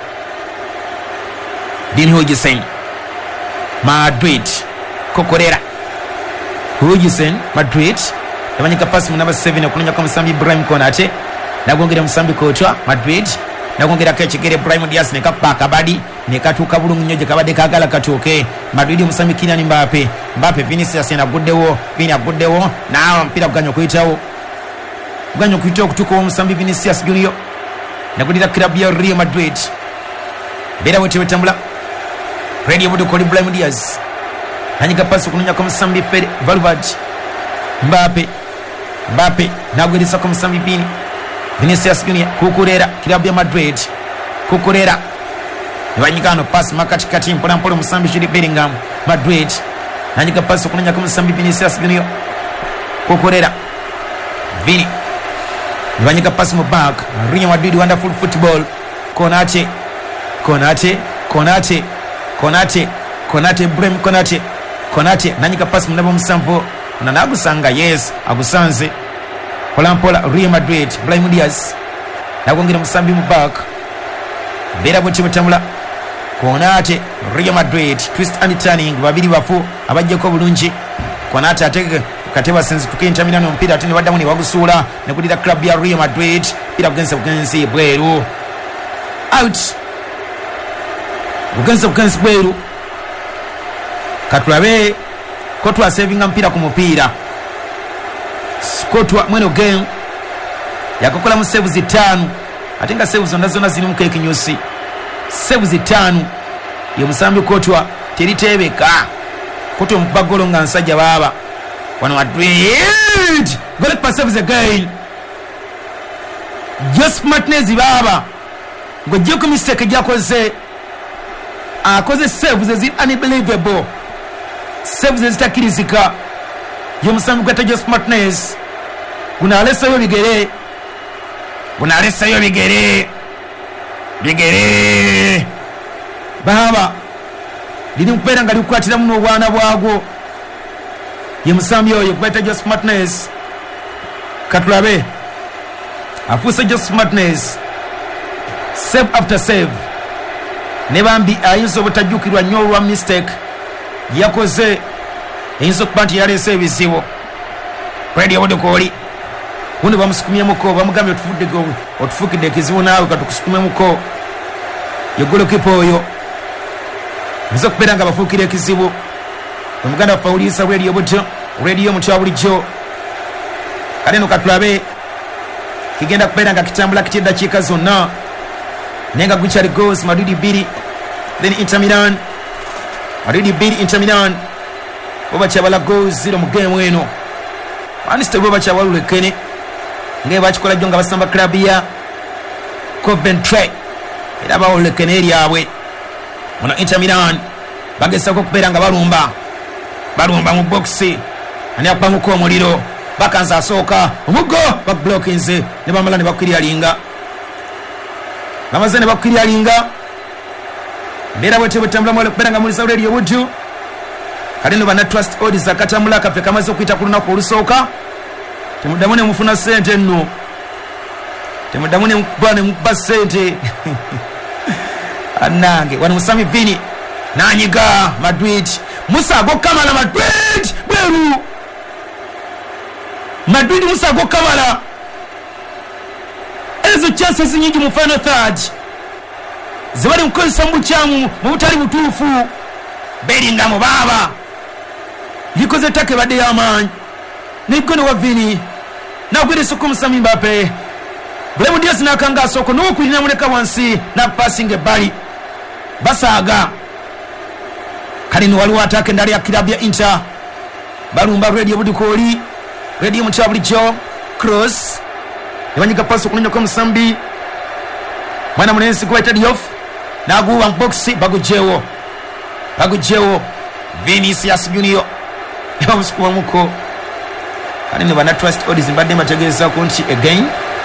Dean Huijsen Madrid Kokorera Huijsen Madrid yabanyika pasi mu namba seven okunonya kwa musambi Ibrahim Konate nagongera musambi Kocha Madrid nagongera kechigere Ibrahim Diaz ne kapaka badi ne katuka bulungu nyoje kabade kagala katuke Madrid musambi Kylian Mbappe Mbappe Vinicius na guddewo Vini aguddewo na mpira kuganyo kuitawo kuganyo kuitawo kutuko musambi Vinicius Junior nagudira club ya Real Madrid bera wote wetambula ready obudo ko Ibrahim Diaz nanyika pasi kunonya kwa musambi Fede Valverde Mbappe Mbappe nagwirisa kwa musambi Vini Vinicius Junior Kukurera kilabu ya Madrid Kukurera Nibanyikano pass makati kati mpona mpolo musambi Jude Bellingham Madrid nanyika pass kunonya kwa musambi Vinicius Junior Kukurera Vini Nibanyika pass mu back Real Madrid wonderful football Konate Konate Konate Konate Konate Ibrahim Konate Konate nanyika pass mu nabo musambo unanagusanga yes agusanze Pola Pola Real Madrid Ibrahim Diaz nagongera musambi mu back bera boti mutambula Konate Real Madrid twist and turning babiri bafu abajje ko bulungi Konate ateke kateba sense tukinta minano mpira atini badamu ni wagusula nekudira club ya Real Madrid ira kugenza kugenzi bweru out kugenza kugenzi bweru katulabe kotwa saving mpira ku mupira Kotwa mweno game yakokola mu save zitano atenga save zonda zona ziri mu keke nyusi save zitano yo musambi Kotwa teritebeka Kotwa mbagolo nga nsajja baba wana Madrid goal pass save again Joseph Martinez baba ngoje ku mistake yakoze akoze save zezi unbelievable save zitakirizika yo musambi kwata Joseph Martinez kuna alesa yo bigere kuna alesa yo bigere bigere baba lini mpera ngali kwatira muno bwana bwago ye musambi yo kwata Joseph Martinez katulabe afusa Joseph Martinez save after save nebambi ayinzo butajukirwa nyorwa mistake yakoze inso kwanti yale service ibo ready odo koli undi bamusukumye muko bamugamye otufude go otufukide kizibu nawe katukusukumye muko yogolo kipo yo nzo kuperanga bafukire kizibu omuganda faulisa ready obuto ready yo mutwa bulijo kaleno katulabe kigenda kuperanga kitambula kitenda chika zona nenga guchari goals Madrid biri then Inter Milan Madrid biri Inter Milan oba chabala goals zero mu game eno aniste oba chabala lekene nge bachikola jonga basamba club ya Coventry era ba lekene eri abwe ona Inter Milan bagesa ko kuperanga balumba balumba mu box ani apangu ko muliro bakanza soka umugo ba blockinze ne bamala ne bakiriya linga namazane bakiriya linga bera bote botambula mo kuperanga muri Saudi yo butu kalino bana trust odds akatambula kafe kamaze okuita kuluna ko lusoka temudamune mufuna sente nno temudamune mukubane mukba sente anange wano musami Vini nanyiga Madrid Musa go kamala Madrid bweru Madrid Musa go kamala ezo chances nyingi mu final third zibali mkosa mbuchamu mu butali butufu Bellingham baba likoze take bade yamanyi nikono wa Vini na gwiri suku musami Mbappe Bremo Diaz na kanga soko no kulina muleka wansi na passing bali basaga kalino wali watake ndali ya club ya Inter balumba ready obudikoli ready muchabulicho cross yabanyika paso kunya kwa musambi mwana munensi kwa Tediof na guwa box bagujewo bagujewo Vinicius Junior yamusukuma muko kalino bana trust odds mbadde mategeza konti again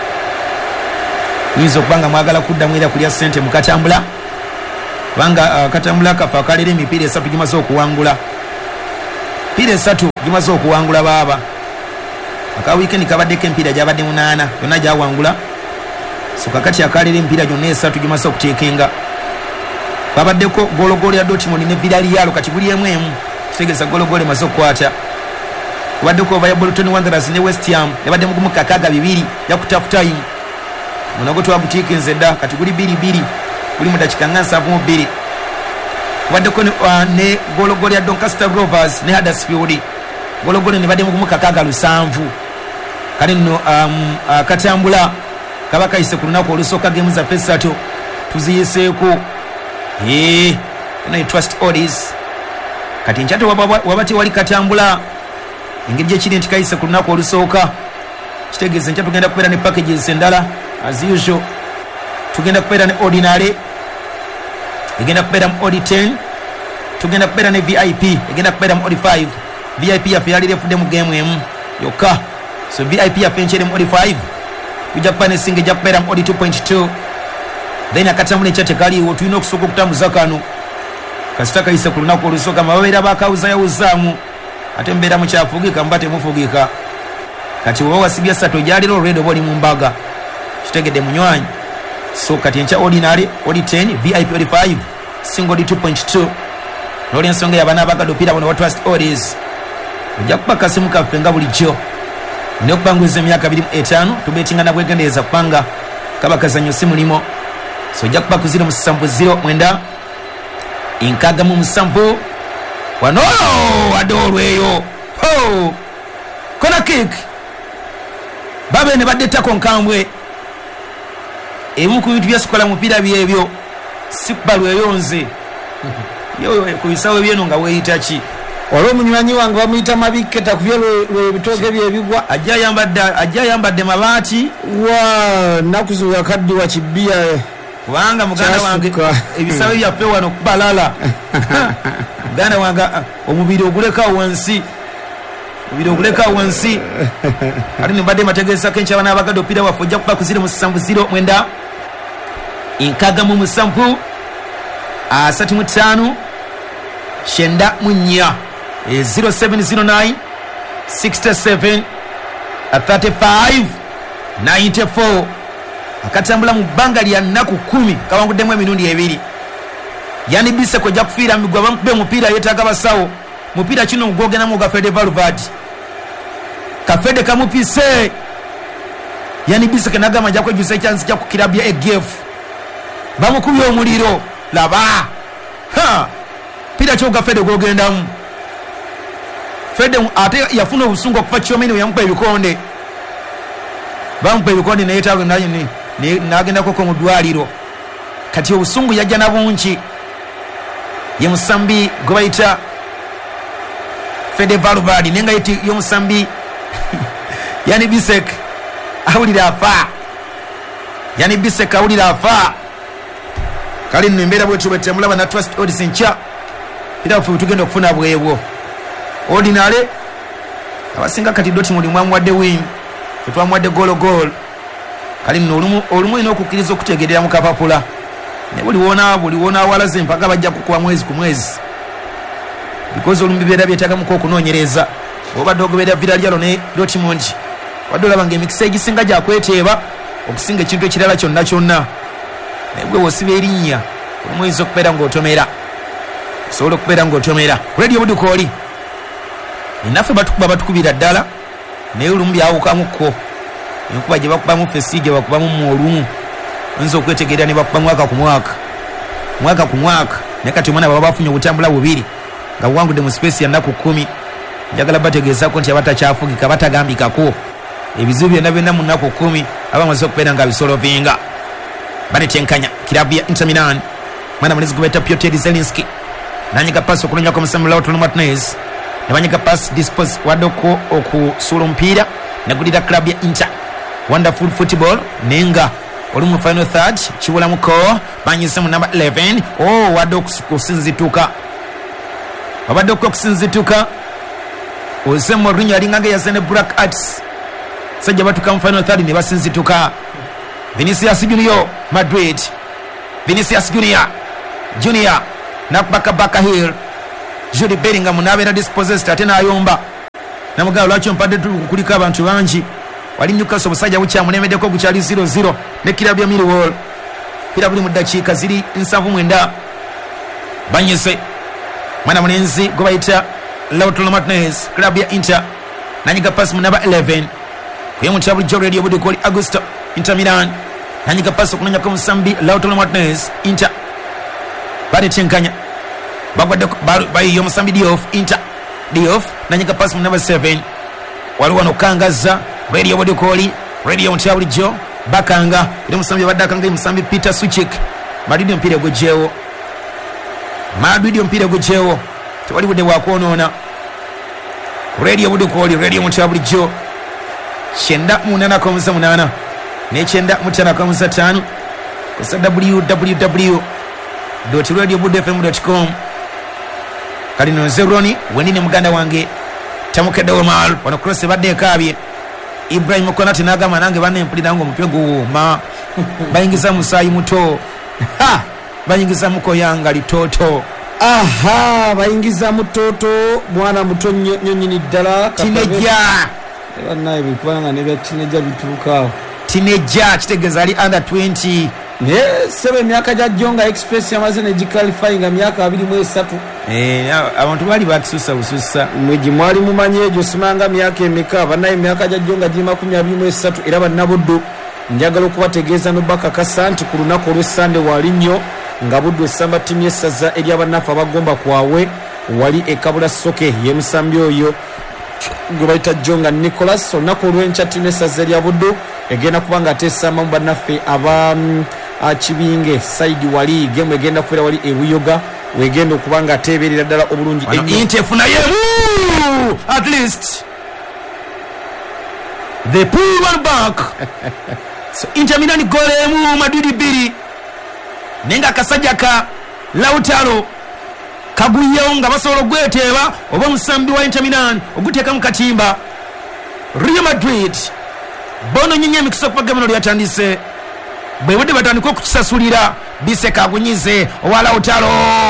Nizo kubanga mwagala kudda mwira kulya sente mukatambula banga uh, katambula kafa kalire mipira esatu gimaze okuwangula pira esatu gimaze okuwangula baba aka weekend kabaddeko empiira gyabadde munaana yonna gyawangula so kakati akalira empiira gyonna esatu gyomasa okuteekenga babaddeko gologolo ya Dortmund ne Villarreal kati buli emu emu kitegeeza gologolo emaze okukwata kubaddeko ova ya Bolton Wanderers ne West Ham yabadde mugumu kakaaga bibiri yakutafu time munago twagutiikinze dda kati guli biri biri guli mu dakika nga nsanvu mu bbiri kubaddeko ne, uh, ne gologolo ya Doncaster Rovers ne Huddersfield gologolo ne badde mugumu kakaaga lusanvu kale nno um, uh, katambula kaba kayise ku lunaku olusooka gemu zaffe essatu tuziyiseeko ee eno trust orders kati nkyate wabati wali katambula engeri gyekiri nti kayise ku lunaku olusooka kitegeeza nkya tugenda kubeera ne packages endala as usual tugenda kubeera ne ordinary egenda kubeera mu odi ten tugenda kubeera ne vip egenda kubeera mu odi five vip yaffe yali refudde mu game emu yokka so vip yaffe nkyere mu odi five tujja kuba ne singa ejja kubeera mu odi two point two then akatambula ekya tekaliiwo tulina okusooka okutambuza kano kasita kayise ku lunaku olusooka mababeera bakawuza yawuzaamu ate mbeera mukyafugika muba temufugika kati oba wasibya ssatu gyaliro olwedo oba oli mu mbaga kitegedde munywanyi so kati enkya ordinary odi ten vip odi five singa odi two point two nolwensonga yabaana abagadde opiira bono watwast orders ojja kuba kasimu kaffe nga bulijjo ne okubanguliza emyaka abiri mu etaano tubeetinga na bwegendereza kubanga kaba kazanyo si mulimo so ojja kuba ku ziro musanvu ziro mwenda enkaaga mu musanvu wano wadde olweyo ho kona kick babe ne badde ttako nkambwe emu ku bintu byasikola mupiira byebyo sikuba lweyonze ku bisawo byeno nga weeyita ki waliwo omunywanyi wange bamuyita mabikketa ku byo lwebitooke byebigwa ajja ayambadde mabaati wa nakuzu yakaddiwa kibbiya kubanga muganda wange ebisawo byaffe wano kubalala muganda wange omubiri ogulekawo wansi omubiri ogulekawo wansi ate nembadde mategeesako enkya bana abagadde opiira waffe ojja kuba ku ziro musanvu ziro mwenda enkaaga mu musanvu asatu mu ttaano kyenda mu nnya zero seven zero nine sixty-seven thirty-five ninety-four akatambula mu bbanga lya nnaku kumi kawanguddemu emirundi ebiri yani biseko ojja kufiira migwa bamukube omupiira yeetaaga basawo mupiira kino gwogendamu gafede valvad kafede kamupise yani biseko nagamba ajja kwejusa ekyansi kya ku kirabu ya egf bamukubye omuliro laba ha pira kyo gafede gwogendamu fede ate yafuna obusungu okuva kyomeni yamupa ebikonde bamupa ebikonde nayetaaga nayo nagendako ko mu ddwaliro kati obusungu yajja na bungi ye musambi gwe bayita fede valvad nenga yeti yomusambi yani bisek awulira afa yani bisek awulira afa kali nno embeera bwetu bwetemulaba na trust odds nkya era ffe tugenda okufuna bwebwo ordinary abasinga kati Dortmund mwamuwadde win ffe twamuwadde golo gol kali nno olumu olumu ina okukkiriza okutegerera mu kapapula ne buli wona buli wona awalaze mpaka bajja kukuba mwezi ku mwezi because olumu bibeera byetagamuko okunoonyereza obadde ogoberera Villarreal ne Dortmund wadde olaba ng'emikisa egisinga gyakweteeba okusinga ekintu ekirala kyonna kyonna naye gwe wosiba erinnya olumu oyinza okubeera ng'otomera osobola okubeera ng'otomera radio buduka oli enaffe batukuba batukubira ddala naye olumu byawukamukko enkuba gye bakubamu fesi gye bakubamu mu olumu oyinza okwetegerera ne bakuba mwaka ku mwaka mwaka ku mwaka naye kati omwana baba bafunye obutambula bubiri nga buwangudde mu space ya nnaku kkumi njagala bategeezako nti abatakyafugika batagambikako ebizibu byonna byonna mu nnaku kkumi abamaze okubeera nga bisolovinga banetenkanya kirabu ya Inter Milan mwana mulezi gubeta Piotr Zelinski nanyiga pasi okunonya kwa Samuel Lautaro Martinez nebanyiga pasi dispose wadoko okusuula omupiira negulira club ya Inter wonderful football nenga oli mu final third kibulamuko banyise mu number eleven oh wadoko kusinzituka abadde okusinzituka ose Mourinho alinganga yasene Black Arts sajja batuka mu final third ne basinzituka Vinicius Junior Madrid Vinicius Junior Junior nakubaka baka hill Jude Bellingham nabera dispossessed ate nayomba namugala lwaki ompadde kuliko abantu bangi wali Newcastle obusajja bukyamulemeddeko gukyali zero zero ne kirabu ya Millwall pira buli mu ddakiika ziri nsanvu mwenda banyise mwana mulenzi gwe bayita Lautaro Martinez kirabu ya Inter nanyiga pasi mu namba eleven kuye mu kirabu jo radio budi koli Augusto Inter Milan nanyiga pasi okunanya ko musambi Lautaro Martinez Inter bade tenkanya bagwadde bayiyo musambi Diouf Inter Diouf nanyiga pasi mu namba seven waliwo nokangaza radio budi koli radio mu kirabu jo bakanga ile musambi badakanga musambi Peter Suchik madidi mpira gojewo madidi mpira gojewo tewali bude wakonona radio budi koli radio mu kirabu jo chenda munana komusa munana ne chenda mutana komusa tano kusa w w w dot radio budi f m dot com kali no zeroni wenine muganda wange tamukedde mal wano cross badde kabye Ibrahim Konate nagama nange bane mpulira ngo mupego ma bayingiza musayi muto ha bayingiza muko yanga litoto aha bayingiza mutoto mwana muto nyonyini ddala tineja naye bikwanga ne bya tineja bituuka tineja kitegeza ali under twenty ne sebe myaka ja Jonga Express yamaze ne qualifying myaka abiri mu esatu eh abantu bali bakisusa ususa mweji mwali mumanye ejo simanga myaka emeka banaye myaka ja Jonga ji makumi abiri mu esatu era banabuddu njagala okubategeeza no baka kasanti ku lunaku olw'Essande wali nnyo nga buddu essamba timu y'essaza eri abanafu abagomba kwawe wali ekabula soke yemusambi oyo gwe bayita Jonga Nicholas olunaku olw'enkya timu y'essaza eri abuddu egenda kubanga atesamba mu bannaffe aba akibinge saidi wali gemu egenda kubeera wali ebuyoga wegenda okubanga ateeberera ddala obulungi entefunaye at least the pull one back so Inter Milan goal emu madudi biri nenga kasajja ka Lautaro kaguyewo nga basobola ogweteeba oba musambi wa Inter Milan oguteeka mu katimba Real Madrid bono nyinyi emikisa okuva gemano lyatandise bwe budde batandika okukisasulira biseka agunyize owa Lautaro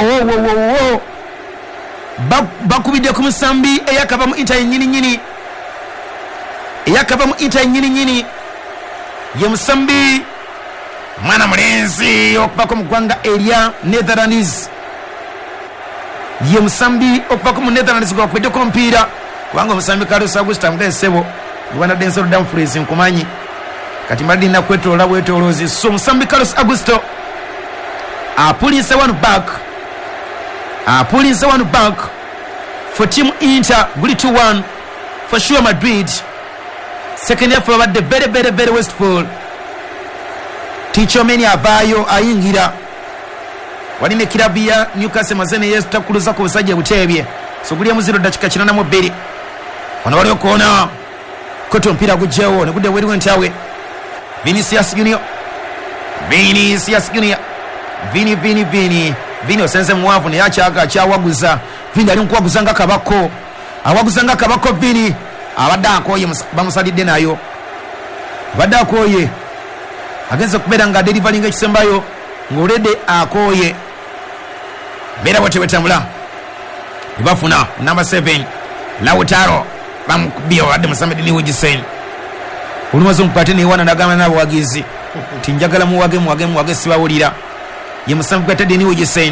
bakubidde ku musambi eyakava mu Inter nyini nyini eyakava mu Inter nyini nyini ye musambi mwana mulenzi okuvako mu ggwanga erya Netherlands ye musambi okuvako mu Netherlands gwakubiddeko omupiira kubanga omusambi Carlos Augusto Mugensebo Rwanda Denzel Dumfries nkumanyi kati mbadde na kwetolola bwetolozi so musambi Carlos Augusto apulise one back apulise one back for team Inter guli two one for sure Madrid second half for the very very very wasteful Ticho Meni abayo ayingira waline kirabu ya Newcastle mazene yesu takuluza ku busajja butebye so guli mu zero dakika kinana mu bbiri ono wali okona koto mpira gujewo ne gudde weri wentawe Vinicius Junior Vinicius Junior Vini Vini Vini Vini osenze muwavu ne yachaga chawaguza Vini ali nkwaguzanga kabako awaguzanga kabako Vini abadde akoye bamusalidde nayo abadde akoye agenze kubeera nga delivering ekisembayo ng'oledde akoye beera bwetebetambula nebafuna number seven Lautaro bamukubye wadde Mohamed Niwujisen olumaze omupate newana nagamba n'abawagizi ti njagala muwage muwage muwage sibawulira ye musambi gwatadde Niwujisen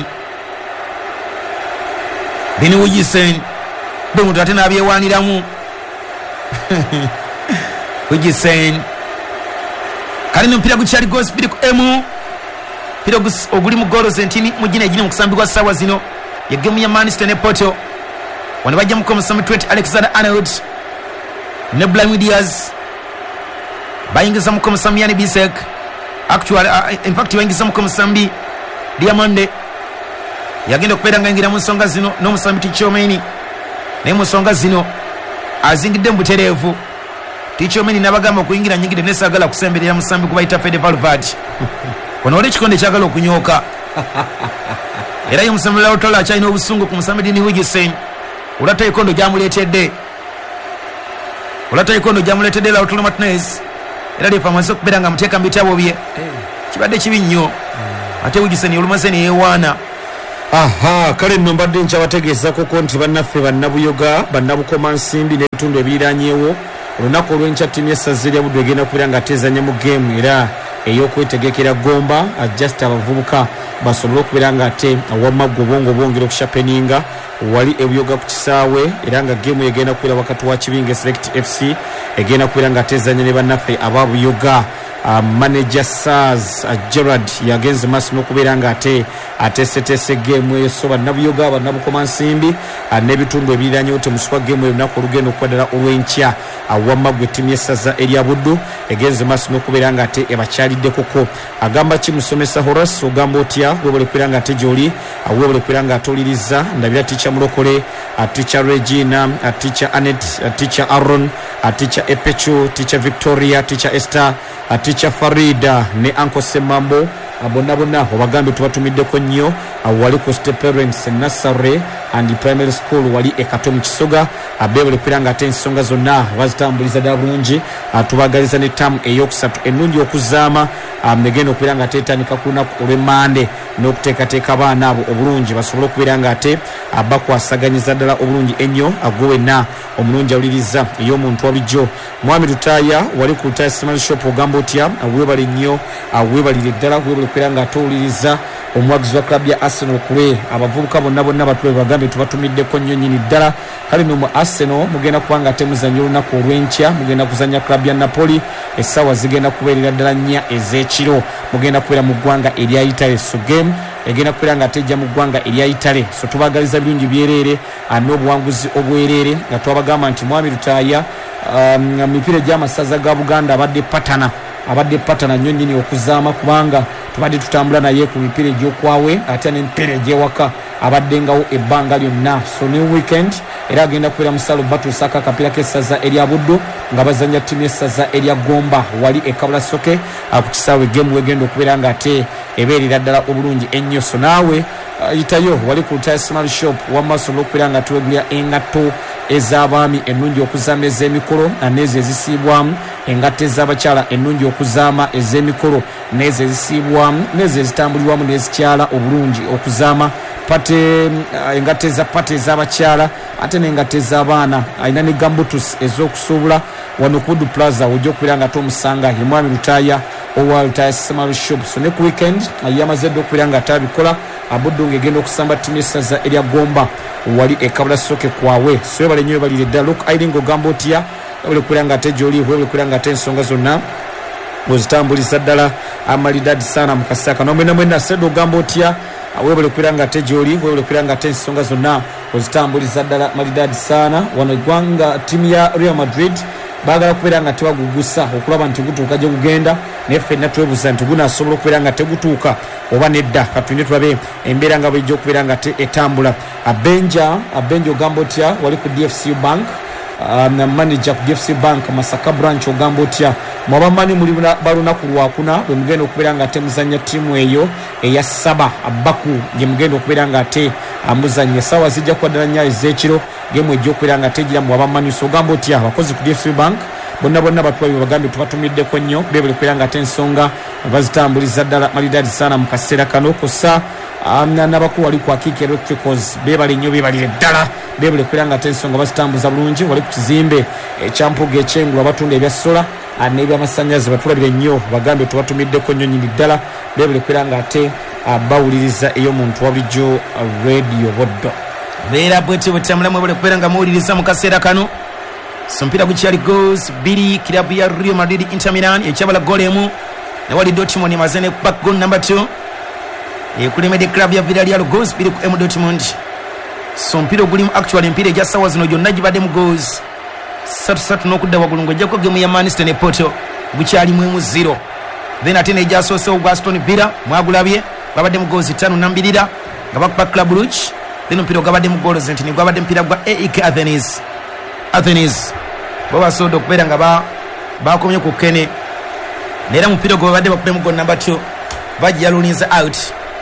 Niwujisen bwe muntu ate n'abyewaniramu Wujisen kali n'omupiira gukyali goals bbiri ku emu mpira oguli mu goalo zentini mugina egine mu kusambibwa ssaawa zino ye gemu ya Manchester ne Porto wano bajjamuko omusambi Trent Alexander-Arnold ne Brahim Diaz bayingiza muko musambi yani Bisek actually uh, in fact bayingiza muko musambi Diamande yagenda okubeera nga yingira mu nsonga zino n'omusambi Ticho Meni naye mu nsonga zino azingidde mu butereevu Ticho Meni nabagamba okuyingira nyingire nesagala kusemberera musambi kubayita Fede Valverde wano oli ekikonde kyagala okunyooka era ye musambi Lautaro akyalina obusungu ku musambi Niwujisen olata ikondo gyamuleetedde olata ikondo gyamuleetedde Lautaro Martinez era lifa amaze okubeera nga muteeka mu bitabo bye kibadde kibi nnyo ate Wujisen olumaze ne yeewaana aha kale nno mbadde nkyabategeezako nti bannaffe bannabuyoga bannabukoma nsimbi n'ebitundu ebiriranyeewo olunaku olw'enkya ttiimu y'essaza erya Buddu egenda kubeera nga teezanya mu geemu era ey'okwetegekera Gomba just abavubuka basobole okubeera nga ate awamagga obwongo bwongera okushapeninga wali ebuyoga ku kisaawe era nga geemu egenda kubeera wakati wa Kibinge Select F C egenda kubeera nga teezanya ne bannaffe ababuyoga. Uh, manager Sars uh, Gerard yagenze maaso n'okubeera nga ate ateeseteese geemu eyo so bannabuyoga bannabukoma nsimbi uh, n'ebitundu ebiriranyewo temuswa geemu eyo lunaku olugenda okubaddala olw'enkya awamaggwa ettiimu y'essaza erya Buddu egenze maaso n'okubeera nga ate ebakyaliddekoko agamba kimusomesa Horace ogamba otya webale kubeera nga ate gy'oli uh, webale kubeera nga ate oliriza ndabira ticha Mulokole uh, ticha Regina uh, ticha Anet uh, ticha Aaron uh, ticha Epechu ticha Victoria ticha Esther uh, ticha Farida ne Uncle Semambo bonna bonna obagambe tubatumiddeko nnyo wali ku State Parents Nursery and Primary School wali ekato mu Kisoga abebole kwira nga ate ensonga zonna bazitambuliza ddala bulungi tubagaliza ne tamu eyokusatu ennungi okuzaama negenda okubeera nga ate etandika ku lunaku olw'Emmande n'okuteekateeka abaana abo obulungi basobole okubeera nga ate bakwasaganyiza ddala obulungi ennyo agwe wenna omulungi awuliriza ey'omuntu walijjo Mwami Lutaaya wali ku Lutaaya Small Shop ogamba otya weebale nnyo weebalire ddala weebale kubeera nga ate owuliriza omuwagizi wa klabu ya Arsenal kulwe abavubuka bonna bonna batule bagambe tubatumiddeko nnyo nnyini ddala kale no mu Arsenal mugenda kuba nga ate muzannya olunaku olw'enkya mugenda kuzannya klabu ya Napoli essaawa zigenda kubeerera ddala nnya ez'ekiro mugenda kubeera mu ggwanga erya Italy so game egenda kubeera nga tejja mu ggwanga erya Italy so tubagaliza birungi byereere n'obuwanguzi obwereere nga twabagamba nti Mwami Lutaaya um, mipiira gy'amasaza ga Buganda abadde patana abadde patana nnyo nnyini okuzaama kubanga tubadde tutambula naye ku mipiira egy'okwawe ate n'emipiira egy'ewaka abaddengawo ebbanga lyonna so ne weekend era agenda kubeera musalo batuusako akapiira k'essaza erya Buddu nga bazanya ttiimu y'essaza erya Gomba wali ekabula soke ku kisaawe gemu wegenda okubeera nga ate ebeerera ddala obulungi ennyo so naawe yitayo wali ku Lutaaya Small Shop wamaaso olw'okubeera nga tuwegulira engatto ez'abaami ennungi okuzaama ez'emikolo n'ezo ezisiibwamu engatto ez'abakyala ennungi okuzaama ez'emikolo n'ezo ezisiibwamu n'ezo ezitambulirwamu n'ezikyala obulungi okuzaama pate engatto eza pate ez'abakyala ate n'engatto ez'abaana alina ne gambutus ez'okusuubula wano ku Buddu Plaza ojja okubeera nga tomusanga ye Mwami Lutaaya owa Lutaaya Small Shop so ne ku weekend yamaze dde okubeera nga atabikola Buddu ng'egenda okusamba ttiimu y'essaza erya Gomba wali ekabula soke kwawe so webale nnyo webalire ddala Luke Airingo ogamba otya webale kubeera nga ate gy'oli webale kubeera nga ate ensonga zonna ozitambuliza ddala amalidadi sana mu kaseera kano mwena mwena Sedo ogamba otya webale kubeera nga ate gy'oli webale kubeera nga ate ensonga zonna ozitambuliza ddala malidadi sana wano eggwanga ttiimu ya Real Madrid baagala kubeera nga tebagugusa okulaba nti gutuuka gye gugenda naye ffenna twebuuza nti gunaasobola okubeera nga tegutuuka oba nedda katulinde tulabe embeera nga bulijjo okubeera nga etambula abenja abenja ogamba otya wali ku D F C Bank um, manager ku D F C Bank Masaka branch ogamba otya mwabamanyi muli balunaku lwakuna bwe mugenda okubeera nga ate muzannya ttiimu eyo eya saba Baku gye mugenda okubeera nga ate amuzannya essaawa zijja kuba ddala nnya ez'ekiro gemu ejja okubeera nga tegiramu wabamanyi so ogamba otya abakozi ku D F C Bank bonna bonna batwabi bagambe tubatumiddeko nnyo bebale kubeera nga ate ensonga bazitambuliza ddala malidadi sana mu kaseera kano kosa n'abakulu wali ku Akiki Electricals bebale nnyo bebalire ddala bebale kubeera nga ate ensonga bazitambuza bulungi wali ku kizimbe ekyampuga ekyengulu abatunda ebya sola n'ebyamasannyalaze batulabire nnyo bagambe tubatumiddeko nnyo nnyini ddala bebale kubeera nga ate bawuliriza ey'omuntu wa bulijjo Radio Buddu beera bwete bwetambulamu ebale kubeera nga muwuliriza mu kaseera kano so mpira gukyali goals bbiri kirabu ya Real Madrid Inter Milan ekyabala goal emu newali Dortmund emaze ne back goal number two ekulemedde kirabu ya Villarreal goals bbiri ku M Dortmund so mpira gulimu actually mpira egya ssaawa zino gyonna gibadde mu goals satu satu n'okudda waggulu ng'ojjako gemu ya Manchester ne Porto gukyalimu emu zero then ate n'egyasoose ogwa Aston Villa mwagulabye gwabadde mu goals ttaano nambirira nga bakuba Club Brugge then mpira gwabadde mu goals nti gwabadde mpira gwa A E K Athens Athens bo basobola okubeera nga bakomye ku Kene neera mupira gwe babadde bakubemu goal number two bajja lulinza out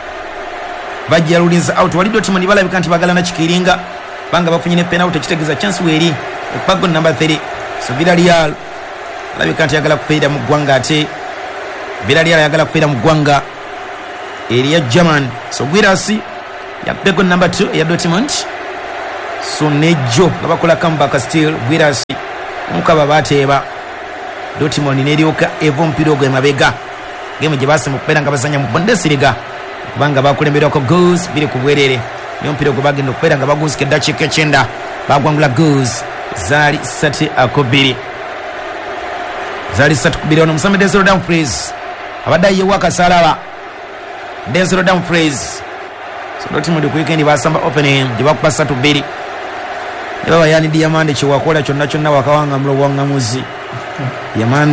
bajja lulinza out wali Dortmund balabika nti bagala na kikiringa banga bafunye ne penalty ekitegeeza chance weeri okuba goal number three so Villarreal balabika nti yagala kupeera mu ggwanga ate Villarreal yagala kupeera mu ggwanga eri ya German so Guirassi yakubeko number two eya Dortmund so nejo nga bakola comeback still Guiras mukaba bateeba Dortmund neryoka evo mpira ogwe mabega game gye base mu kupera nga basanya mu Bundesliga kubanga bakulemberwako goals biri ku bwerere niyo mpira ogwe bagenda okupera nga bagunzike dakiika ekyenda bagwangula goals zaali satu akubiri zaali satu kubiri ono Musambi Denzel Dumfries abadde ayewa akasalaba Denzel Dumfries so Dortmund ku weekend basamba opening gye bakuba satu bbiri ne baba yani Diamande kye wakola kyonna kyonna wakawanga mulo wangamuzi Diamande